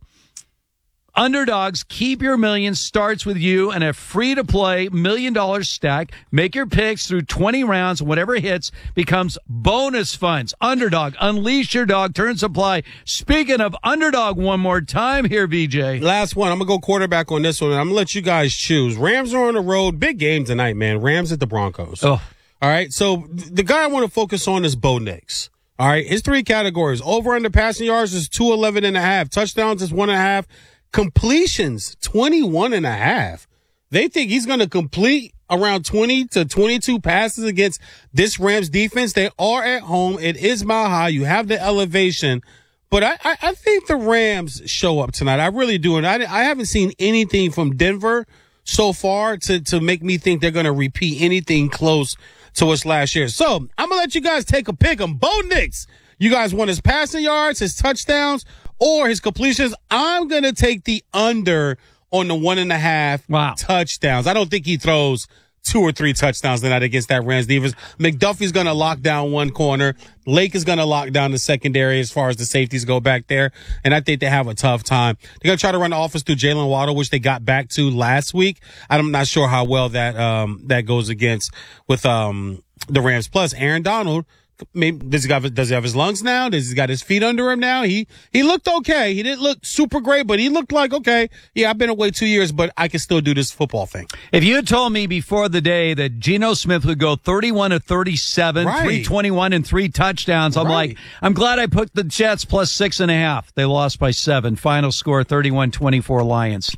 Underdogs, Keep Your Million starts with you and a free-to-play million-dollar stack. Make your picks through twenty rounds. Whatever hits becomes bonus funds. Underdog, unleash your dog. Turn supply. Speaking of Underdog, one more time here, V J. Last one. I'm going to go quarterback on this one, and I'm going to let you guys choose. Rams are on the road. Big game tonight, man. Rams at the Broncos. Oh. All right, so the guy I want to focus on is Bo Nix. All right, his three categories. Over under passing yards is two eleven and a half. Touchdowns is one and a half. Completions, twenty-one and a half. They think he's going to complete around twenty to twenty-two passes against this Rams defense. They are at home. It is Mile High. You have the elevation. But I, I, I think the Rams show up tonight. I really do. And I, I haven't seen anything from Denver so far to, to make me think they're going to repeat anything close to us last year. So I'm going to let you guys take a pick on Bo Nix. You guys want his passing yards, his touchdowns, or his completions? I'm going to take the under on the one and a half wow. touchdowns. I don't think he throws two or three touchdowns tonight against that Rams defense. McDuffie's going to lock down one corner. Lake is going to lock down the secondary as far as the safeties go back there. And I think they have a tough time. They're going to try to run the offense through Jalen Waddle, which they got back to last week. I'm not sure how well that, um, that goes against with, um, the Rams. Plus Aaron Donald. Maybe does he got does he have his lungs now? Does he got his feet under him now? He he looked okay. He didn't look super great, but he looked like okay. Yeah, I've been away two years, but I can still do this football thing. If you had told me before the day that Geno Smith would go thirty-one to thirty-seven, right. three twenty-one and three touchdowns, I'm right. like, I'm glad I put the Jets plus six and a half. They lost by seven. Final score thirty-one twenty-four Lions.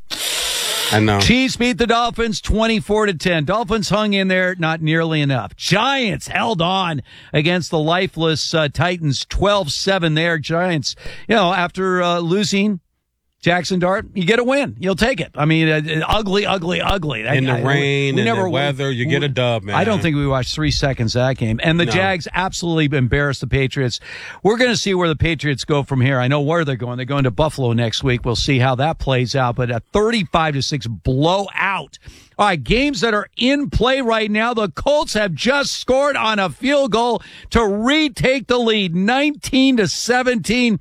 I know. Chiefs beat the Dolphins twenty-four to ten. Dolphins hung in there, not nearly enough. Giants held on against the lifeless uh, Titans twelve seven there. Giants, you know, after uh, losing Jackson Dart, you get a win. You'll take it. I mean, uh, ugly, ugly, ugly. That, In the I, rain we and never, the weather, you we, get a dub, man. I don't think we watched three seconds of that game. And the No. Jags absolutely embarrassed the Patriots. We're going to see where the Patriots go from here. I know where they're going. They're going to Buffalo next week. We'll see how that plays out. But a thirty-five to six blowout. All right, games that are in play right now. The Colts have just scored on a field goal to retake the lead, nineteen to seventeen.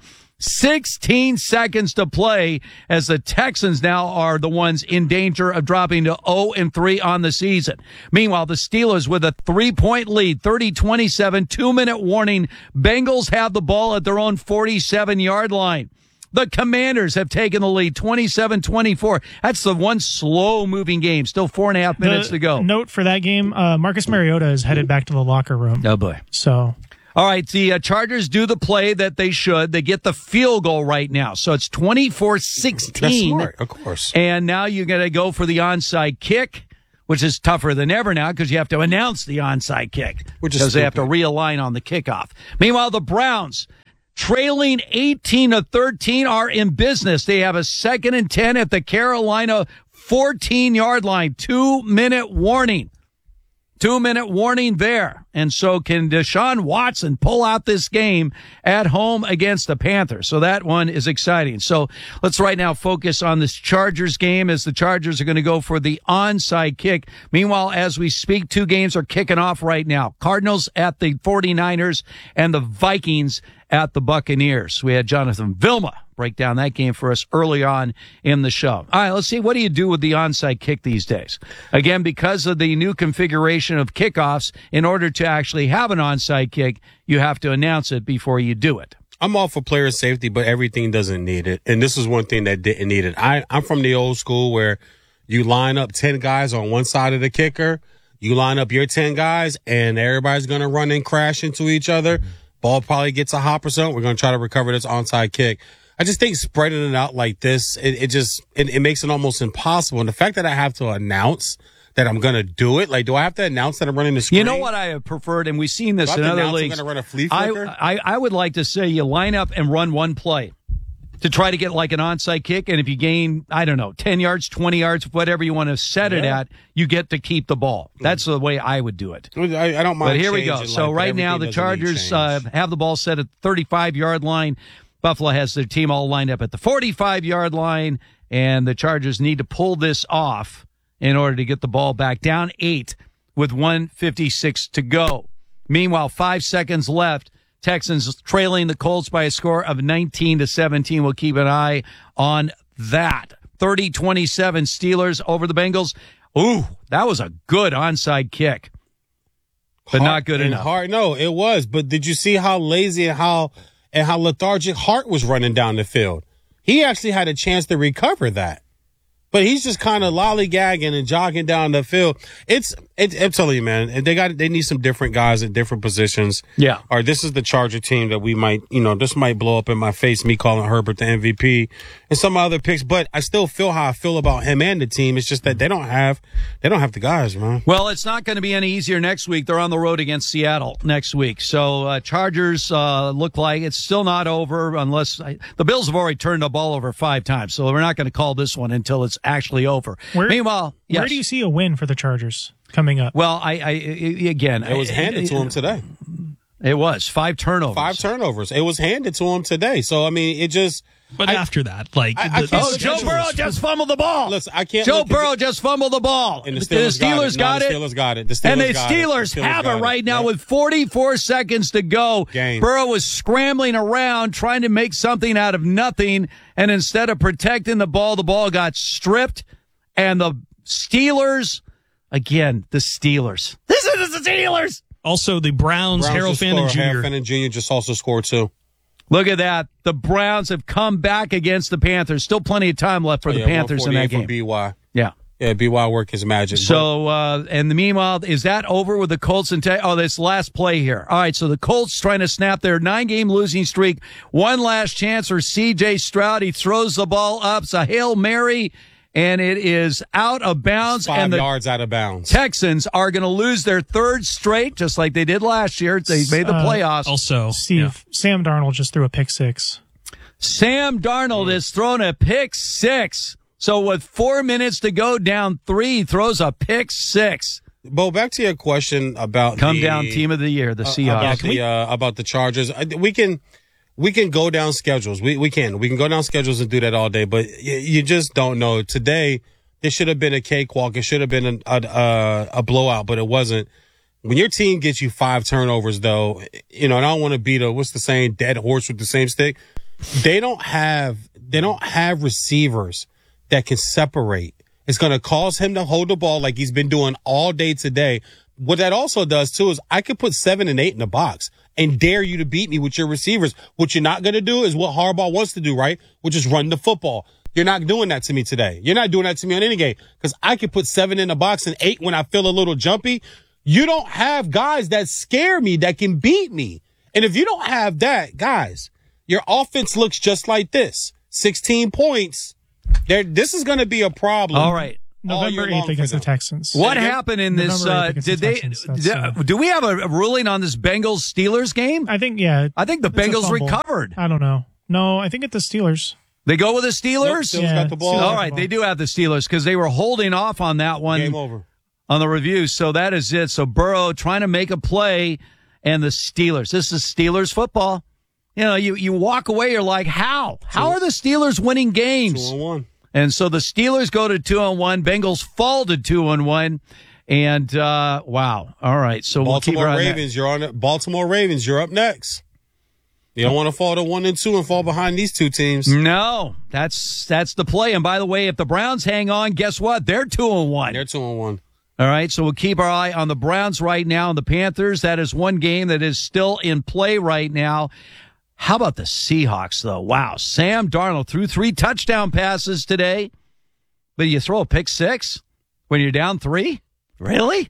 sixteen seconds to play as the Texans now are the ones in danger of dropping to oh and three on the season. Meanwhile, the Steelers with a three-point lead, thirty twenty-seven, two-minute warning. Bengals have the ball at their own forty-seven-yard line. The Commanders have taken the lead, twenty-seven twenty-four. That's the one slow-moving game. Still four and a half minutes the to go. Note for that game, uh, Marcus Mariota is headed back to the locker room. Oh, boy. So... All right, the uh, Chargers do the play that they should. They get the field goal right now. So it's twenty-four sixteen. That's smart, of course. And now you're going to go for the onside kick, which is tougher than ever now because you have to announce the onside kick. Which is because they have to stupid. realign on the kickoff. Meanwhile, the Browns, trailing eighteen to thirteen, are in business. They have a second and ten at the Carolina fourteen-yard line. Two-minute warning. Two-minute warning there. And so can Deshaun Watson pull out this game at home against the Panthers? So that one is exciting. So let's right now focus on this Chargers game as the Chargers are going to go for the onside kick. Meanwhile, as we speak, two games are kicking off right now. Cardinals at the forty-niners and the Vikings at the Buccaneers. We had Jonathan Vilma break down that game for us early on in the show. All right, let's see. What do you do with the onside kick these days? Again, because of the new configuration of kickoffs, in order to actually have an onside kick, you have to announce it before you do it. I'm all for player safety, but everything doesn't need it. And this is one thing that didn't need it. I, I'm from the old school where you line up ten guys on one side of the kicker. You line up your ten guys, and everybody's going to run and crash into each other. Ball probably gets a hop or something. We're going to try to recover this onside kick. I just think spreading it out like this, it, it just, it, it makes it almost impossible. And the fact that I have to announce that I'm going to do it, like, do I have to announce that I'm running the screen? You know what I have preferred, and we've seen this Do I in have to other announce I'm leagues. gonna run a flea I, flicker? I, I would like to say you line up and run one play to try to get like an onside kick. And if you gain, I don't know, ten yards, twenty yards, whatever you want to set it Yeah. at, you get to keep the ball. That's the way I would do it. I, I don't mind. But here we go. changing, So like, right now the everything doesn't need Chargers uh, change. have the ball set at the thirty-five-yard line. Buffalo has their team all lined up at the forty-five-yard line, and the Chargers need to pull this off in order to get the ball back down eight with one fifty-six to go. Meanwhile, five seconds left. Texans trailing the Colts by a score of nineteen to seventeen. We'll keep an eye on that. thirty twenty-seven Steelers over the Bengals. Ooh, that was a good onside kick, but Hart not good and enough. Hart, no, it was. But did you see how lazy and how and how lethargic Hart was running down the field? He actually had a chance to recover that. But he's just kind of lollygagging and jogging down the field. It's, it, I'm telling you, man, they got, they need some different guys at different positions. Yeah. Or this is the Charger team that we might, you know, this might blow up in my face, me calling Herbert the M V P and some other picks. But I still feel how I feel about him and the team. It's just that they don't have, they don't have the guys, man. Well, it's not going to be any easier next week. They're on the road against Seattle next week. So uh, Chargers uh, look like it's still not over unless I, the Bills have already turned the ball over five times. So we're not going to call this one until it's actually over. Where, Meanwhile, yes. where do you see a win for the Chargers coming up? Well, I, I, I again, It was I- handed to him today. It was five turnovers. Five turnovers. It was handed to him today. So, I mean, it just. But I, after that, like. I, I the- can't Oh, look Joe at it. Burrow just fumbled the ball. Listen, I can't. Joe look at Burrow it. just fumbled the ball. And the Steelers, got it. it. No, the Steelers got it. The Steelers and the got it. Steelers, The Steelers have it got right now Yep. with forty-four seconds to go. Game. Burrow was scrambling around trying to make something out of nothing, and instead of protecting the ball, the ball got stripped, and the Steelers, again, the Steelers. This is the Steelers. Also, the Browns, Browns Harold just Fannin scored. Junior Harold Fannin Junior just also scored too. Look at that. The Browns have come back against the Panthers. Still plenty of time left for Oh, the yeah, Panthers in that one forty-eight game. for B Y. Yeah. Yeah, B Y work his magic. So, uh, and the meanwhile, is that over with the Colts? And te- oh, this last play here. All right, so the Colts trying to snap their nine-game losing streak. One last chance for C J Stroud. He throws the ball up. It's a Hail Mary, and it is out of bounds. Five and the yards out of bounds. Texans are going to lose their third straight, just like they did last year. They made the Uh, playoffs. Also, Steve, yeah. Sam Darnold just threw a pick six. Sam Darnold has thrown a pick six. So with four minutes to go, down three, he throws a pick six. Bo, back to your question about come the, down team of the year, the uh, Seahawks. About the, uh, about the Chargers. We can we can go down schedules. We we can. We can go down schedules and do that all day, but you, you just don't know. Today, it should have been a cakewalk. It should have been a, a, a blowout, but it wasn't. When your team gets you five turnovers, though, you know, and I don't want to beat a, what's the saying, dead horse with the same stick. They don't have, they don't have receivers that can separate. It's going to cause him to hold the ball like he's been doing all day today. What that also does, too, is I could put seven and eight in the box and dare you to beat me with your receivers. What you're not going to do is what Harbaugh wants to do, right? Which is run the football. You're not doing that to me today. You're not doing that to me on any game because I could put seven in the box and eight when I feel a little jumpy. You don't have guys that scare me that can beat me. And if you don't have that, guys, your offense looks just like this. sixteen points. There, this is going to be a problem. All right. November eighth against the Texans. What happened in this? Uh, did they? Did, uh, do we have a ruling on this Bengals Steelers game? I think, yeah. I think the Bengals recovered. I don't know. No, I think it's the Steelers. They go with the Steelers? Nope, Steelers yeah, got the ball. All right, the ball. They do have the Steelers because they were holding off on that one. Game over. On the review. So that is it. So Burrow trying to make a play and the Steelers. This is Steelers football. You know, you, you walk away, you're like, how? How are the Steelers winning games? Two and one. And so the Steelers go to two and one. Bengals fall to two and one. And, uh, wow. All right. So Baltimore we'll keep Ravens, you're on it. Baltimore Ravens, you're up next. You don't want to fall to one and two and fall behind these two teams. No, that's, that's the play. And by the way, if the Browns hang on, guess what? They're two and one. They're two and one. All right, so we'll keep our eye on the Browns right now and the Panthers. That is one game that is still in play right now. How about the Seahawks, though? Wow, Sam Darnold threw three touchdown passes today, but you throw a pick six when you're down three? Really?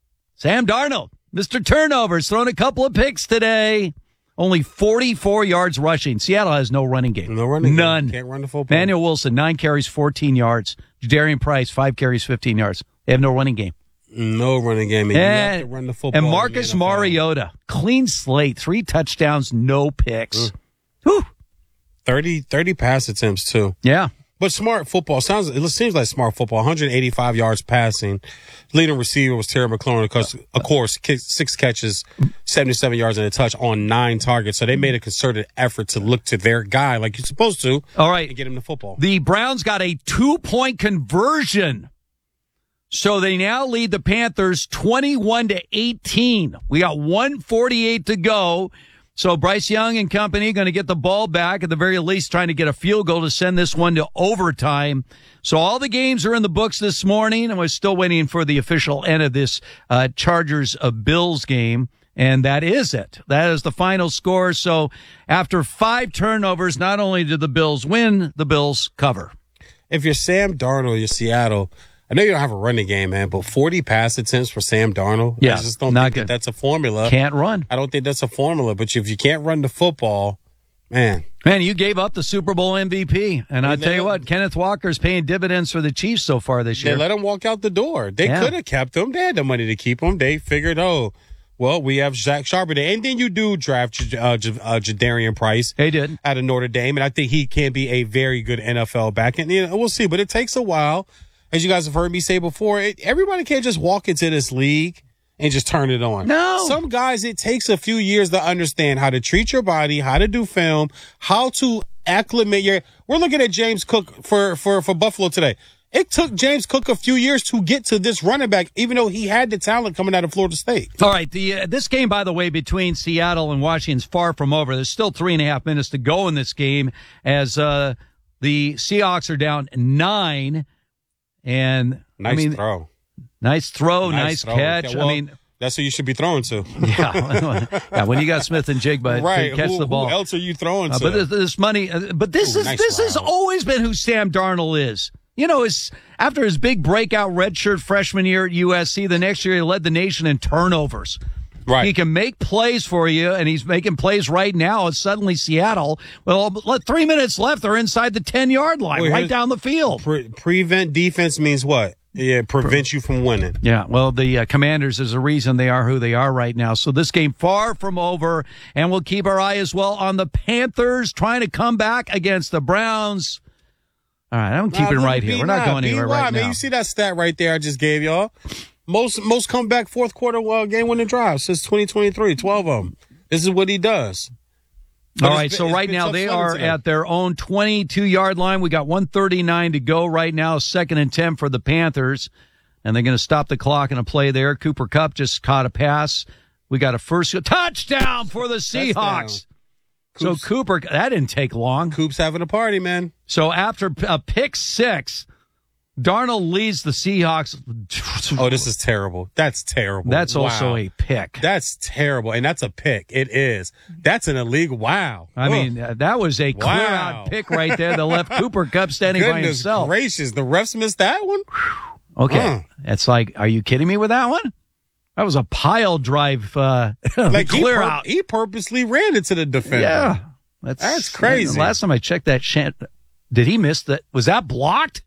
Sam Darnold, Mister Turnovers, thrown a couple of picks today. Only forty-four yards rushing. Seattle has no running game. No running None. game. Can't run the football. Manuel Wilson, nine carries, fourteen yards. Jadarian Price, five carries, fifteen yards. They have no running game. No running game. And, and, you have to run the football. And Marcus Mariota, clean slate, three touchdowns, no picks. Mm. Whew. thirty, thirty pass attempts, too. Yeah. But smart football sounds. It seems like smart football. one hundred eighty-five yards passing. Leading receiver was Terry McLaurin. Because, of course, six catches, seventy-seven yards and a touch on nine targets. So they made a concerted effort to look to their guy like you're supposed to. All right, and get him the football. The Browns got a two-point conversion, so they now lead the Panthers twenty-one to eighteen. We got one forty-eight to go. So Bryce Young and company going to get the ball back, at the very least trying to get a field goal to send this one to overtime. So all the games are in the books this morning, and we're still waiting for the official end of this uh, Chargers of Bills game. And that is it. That is the final score. So after five turnovers, not only did the Bills win, the Bills cover. If you're Sam Darnold, you're Seattle, I know you don't have a running game, man, but forty pass attempts for Sam Darnold, yeah, I just don't not think good. That that's a formula. Can't run. I don't think that's a formula, but if you can't run the football, man. Man, you gave up the Super Bowl M V P, and I'll tell you what, Kenneth Walker's paying dividends for the Chiefs so far this year. They let him walk out the door. They yeah. could have kept him. They had the money to keep him. They figured, oh, well, we have Zach Charbonnet. And then you do draft uh, J- uh, Jadarian Price. They did. Out of Notre Dame, and I think he can be a very good N F L back. And you know, we'll see, but it takes a while. As you guys have heard me say before, it, everybody can't just walk into this league and just turn it on. No. Some guys, it takes a few years to understand how to treat your body, how to do film, how to acclimate your. We're looking at James Cook for, for, for Buffalo today. It took James Cook a few years to get to this running back, even though he had the talent coming out of Florida State. All right. The uh, this game, by the way, between Seattle and Washington's far from over. There's still three and a half minutes to go in this game as uh, the Seahawks are down nine. And nice I mean, throw. Nice throw, nice, nice throw. catch. Okay, well, I mean, that's who you should be throwing to. yeah, yeah. When you got Smith and Jigba right. to catch who, the ball, who else are you throwing uh, to? But this, this money, uh, but this Ooh, is nice this route. has always been who Sam Darnold is. You know, his, after his big breakout redshirt freshman year at U S C, the next year he led the nation in turnovers. Right. He can make plays for you, and he's making plays right now. It's suddenly Seattle. Well, let three minutes left. They're inside the ten-yard line, well, right down the field. Pre- prevent defense means what? Yeah, it prevents you from winning. Yeah, well, the uh, Commanders is the reason they are who they are right now. So this game far from over, and we'll keep our eye as well on the Panthers trying to come back against the Browns. All right, I'm keeping nah, right here. We're not going anywhere right man. now. You see that stat right there I just gave y'all? Most most comeback fourth quarter uh, game-winning drives since twenty twenty-three, twelve of them. This is what he does. But All right, been, so right now they are today. At their own twenty-two-yard line. We got one thirty-nine to go right now, second and ten for the Panthers, and they're going to stop the clock and a play there. Cooper Kupp just caught a pass. We got a first touchdown for the Seahawks. So Cooper, that didn't take long. Coop's having a party, man. So after a pick six, Darnold leads the Seahawks. Oh, this is terrible. That's terrible. That's wow. also a pick. That's terrible. And that's a pick. It is. That's an illegal. Wow. I Ugh. mean, uh, that was a clear wow. out pick right there that left Cooper Kupp standing Goodness by himself. gracious. The refs missed that one? Okay. Uh. It's like, are you kidding me with that one? That was a pile drive uh, like clear he pur- out. He purposely ran into the defender. Yeah. That's, that's crazy. Last time I checked that, shan- did he miss that? Was that blocked?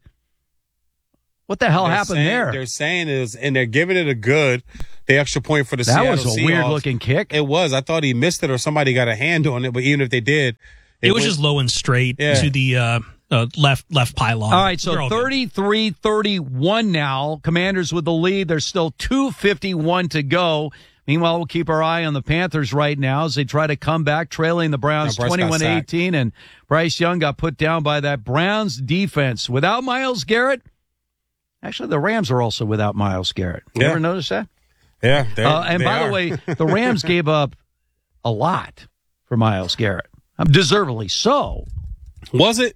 What the hell they're happened saying, there? They're saying is, and they're giving it a good, the extra point for the that Seattle was a Seahawks. weird looking kick. It was. I thought he missed it or somebody got a hand on it, but even if they did, it, it was went, just low and straight yeah. to the uh, uh, left left pylon. All right, so thirty-three thirty-one now. Commanders with the lead. There's still two fifty-one to go. Meanwhile, we'll keep our eye on the Panthers right now as they try to come back, trailing the Browns twenty-one eighteen, and Bryce Young got put down by that Browns defense. Without Myles Garrett, actually, the Rams are also without Myles Garrett. You yeah. ever notice that? Yeah. Uh, and by are. the way, the Rams gave up a lot for Myles Garrett. Deservedly so. Was it?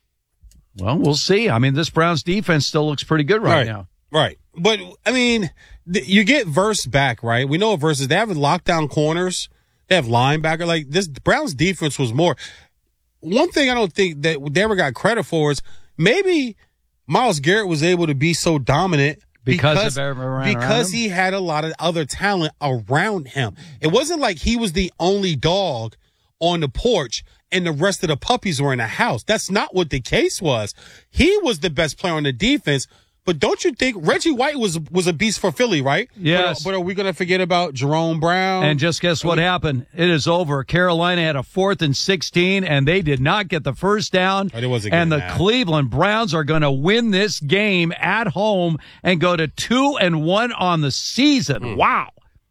Well, we'll see. I mean, this Browns defense still looks pretty good right, right. now. Right. But, I mean, th- you get Verse back, right? We know what Verse is. They have lockdown corners. They have linebacker. Like, this Browns defense was more. One thing I don't think that they ever got credit for is maybe Myles Garrett was able to be so dominant because, because, of around, because around he had a lot of other talent around him. It wasn't like he was the only dog on the porch and the rest of the puppies were in the house. That's not what the case was. He was the best player on the defense. But don't you think Reggie White was was a beast for Philly, right? Yes. But, but are we going to forget about Jerome Brown? And just guess what happened? It is over. Carolina had a fourth and sixteen, and they did not get the first down. Oh, it wasn't and the that. Cleveland Browns are going to win this game at home and go to two and one on the season. Hmm. Wow.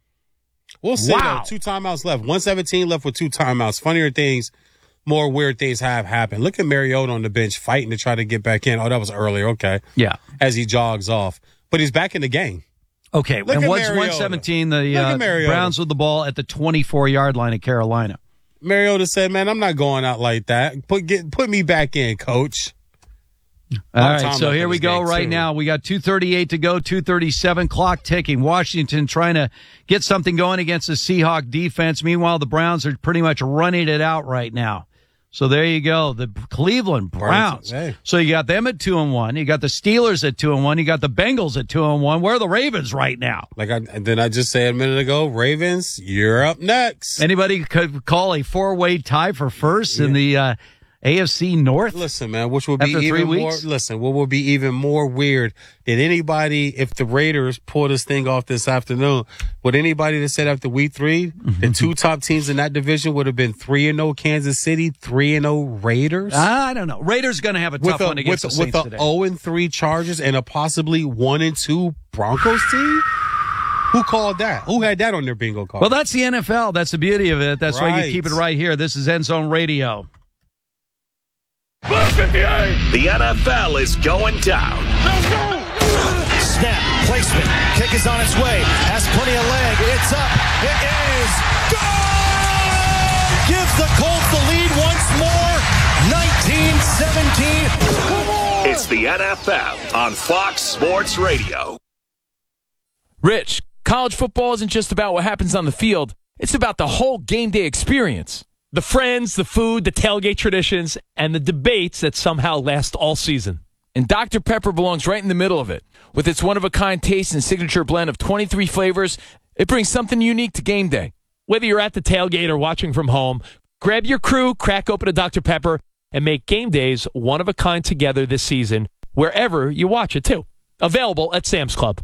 We'll see, wow. though. Two timeouts left. one seventeen left with two timeouts. Funnier things, more weird things have happened. Look at Mariota on the bench fighting to try to get back in. Oh, that was earlier. Okay. Yeah. As he jogs off. But he's back in the game. Okay. Look and at what's Mariota. one seventeen? The uh, Mariota. Browns with the ball at the twenty-four-yard line of Carolina. Mariota said, man, I'm not going out like that. Put get put me back in, coach. All right, so here we go right now. We got two thirty-eight to go, two thirty-seven, clock ticking. Washington trying to get something going against the Seahawks defense. Meanwhile, the Browns are pretty much running it out right now. So there you go, the Cleveland Browns. Hey. So you got them at two and one. You got the Steelers at two and one. You got the Bengals at two and one. Where are the Ravens right now? Like I did I just say a minute ago, Ravens, you're up next. Anybody could call a four-way tie for first yeah. in the uh, A F C North? Listen, man, which would be After three even more. weeks? Listen, what would be even more weird? Did anybody, if the Raiders pull this thing off this afternoon, would anybody that said after week three, the two top teams in that division would have been three and zero Kansas City, three and zero Raiders? I don't know. Raiders going to have a tough with a, one against with, the Saints with a today. zero and three Chargers and a possibly one and two Broncos team. Who called that? Who had that on their bingo card? Well, that's the N F L. That's the beauty of it. That's why Right. you keep it right here. This is End Zone Radio. The N F L is going down. Snap, placement, kick is on its way, has plenty of leg, it's up, it is good! Gives the Colts the lead once more, nineteen seventeen. It's the N F L on Fox Sports Radio. Rich, college football isn't just about what happens on the field. It's about the whole game day experience. The friends, the food, the tailgate traditions, and the debates that somehow last all season. And Doctor Pepper belongs right in the middle of it. With its one-of-a-kind taste and signature blend of twenty-three flavors, it brings something unique to game day. Whether you're at the tailgate or watching from home, grab your crew, crack open a Doctor Pepper, and make game days one-of-a-kind together this season, wherever you watch it, too. Available at Sam's Club.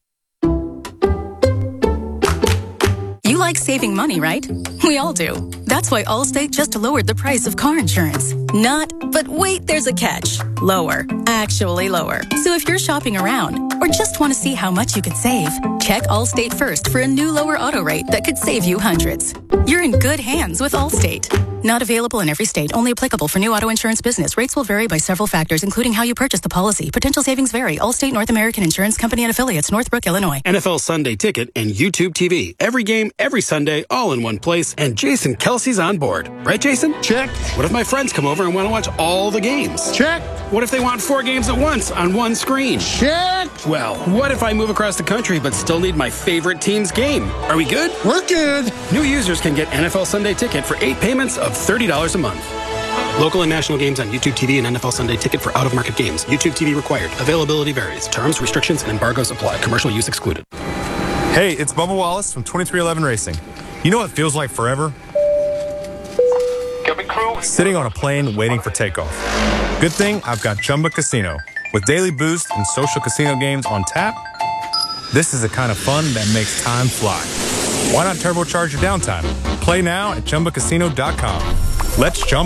You like saving money, right? We all do. That's why Allstate just lowered the price of car insurance. Not, but wait, there's a catch. Lower. Actually lower. So if you're shopping around or just want to see how much you could save, check Allstate first for a new lower auto rate that could save you hundreds. You're in good hands with Allstate. Not available in every state. Only applicable for new auto insurance business. Rates will vary by several factors, including how you purchase the policy. Potential savings vary. Allstate North American Insurance Company and affiliates, Northbrook, Illinois. N F L Sunday Ticket and YouTube T V. Every game, every Sunday, all in one place. And Jason Kelsey's on board. Right, Jason? Check. What if my friends come over and want to watch all the games? Check. What if they want four games at once on one screen? Check. Well, what if I move across the country but still need my favorite team's game? Are we good? We're good. New users can get N F L Sunday Ticket for eight payments of thirty dollars a month. Local and national games on YouTube T V and N F L Sunday Ticket for out-of-market games. YouTube T V required. Availability varies. Terms, restrictions, and embargoes apply. Commercial use excluded. Hey, it's Bubba Wallace from twenty-three eleven Racing. You know what feels like forever? Sitting on a plane waiting for takeoff. Good thing I've got Chumba Casino. With daily boost and social casino games on tap, this is the kind of fun that makes time fly. Why not turbocharge your downtime? Play now at Chumba Casino dot com. Let's Chumba.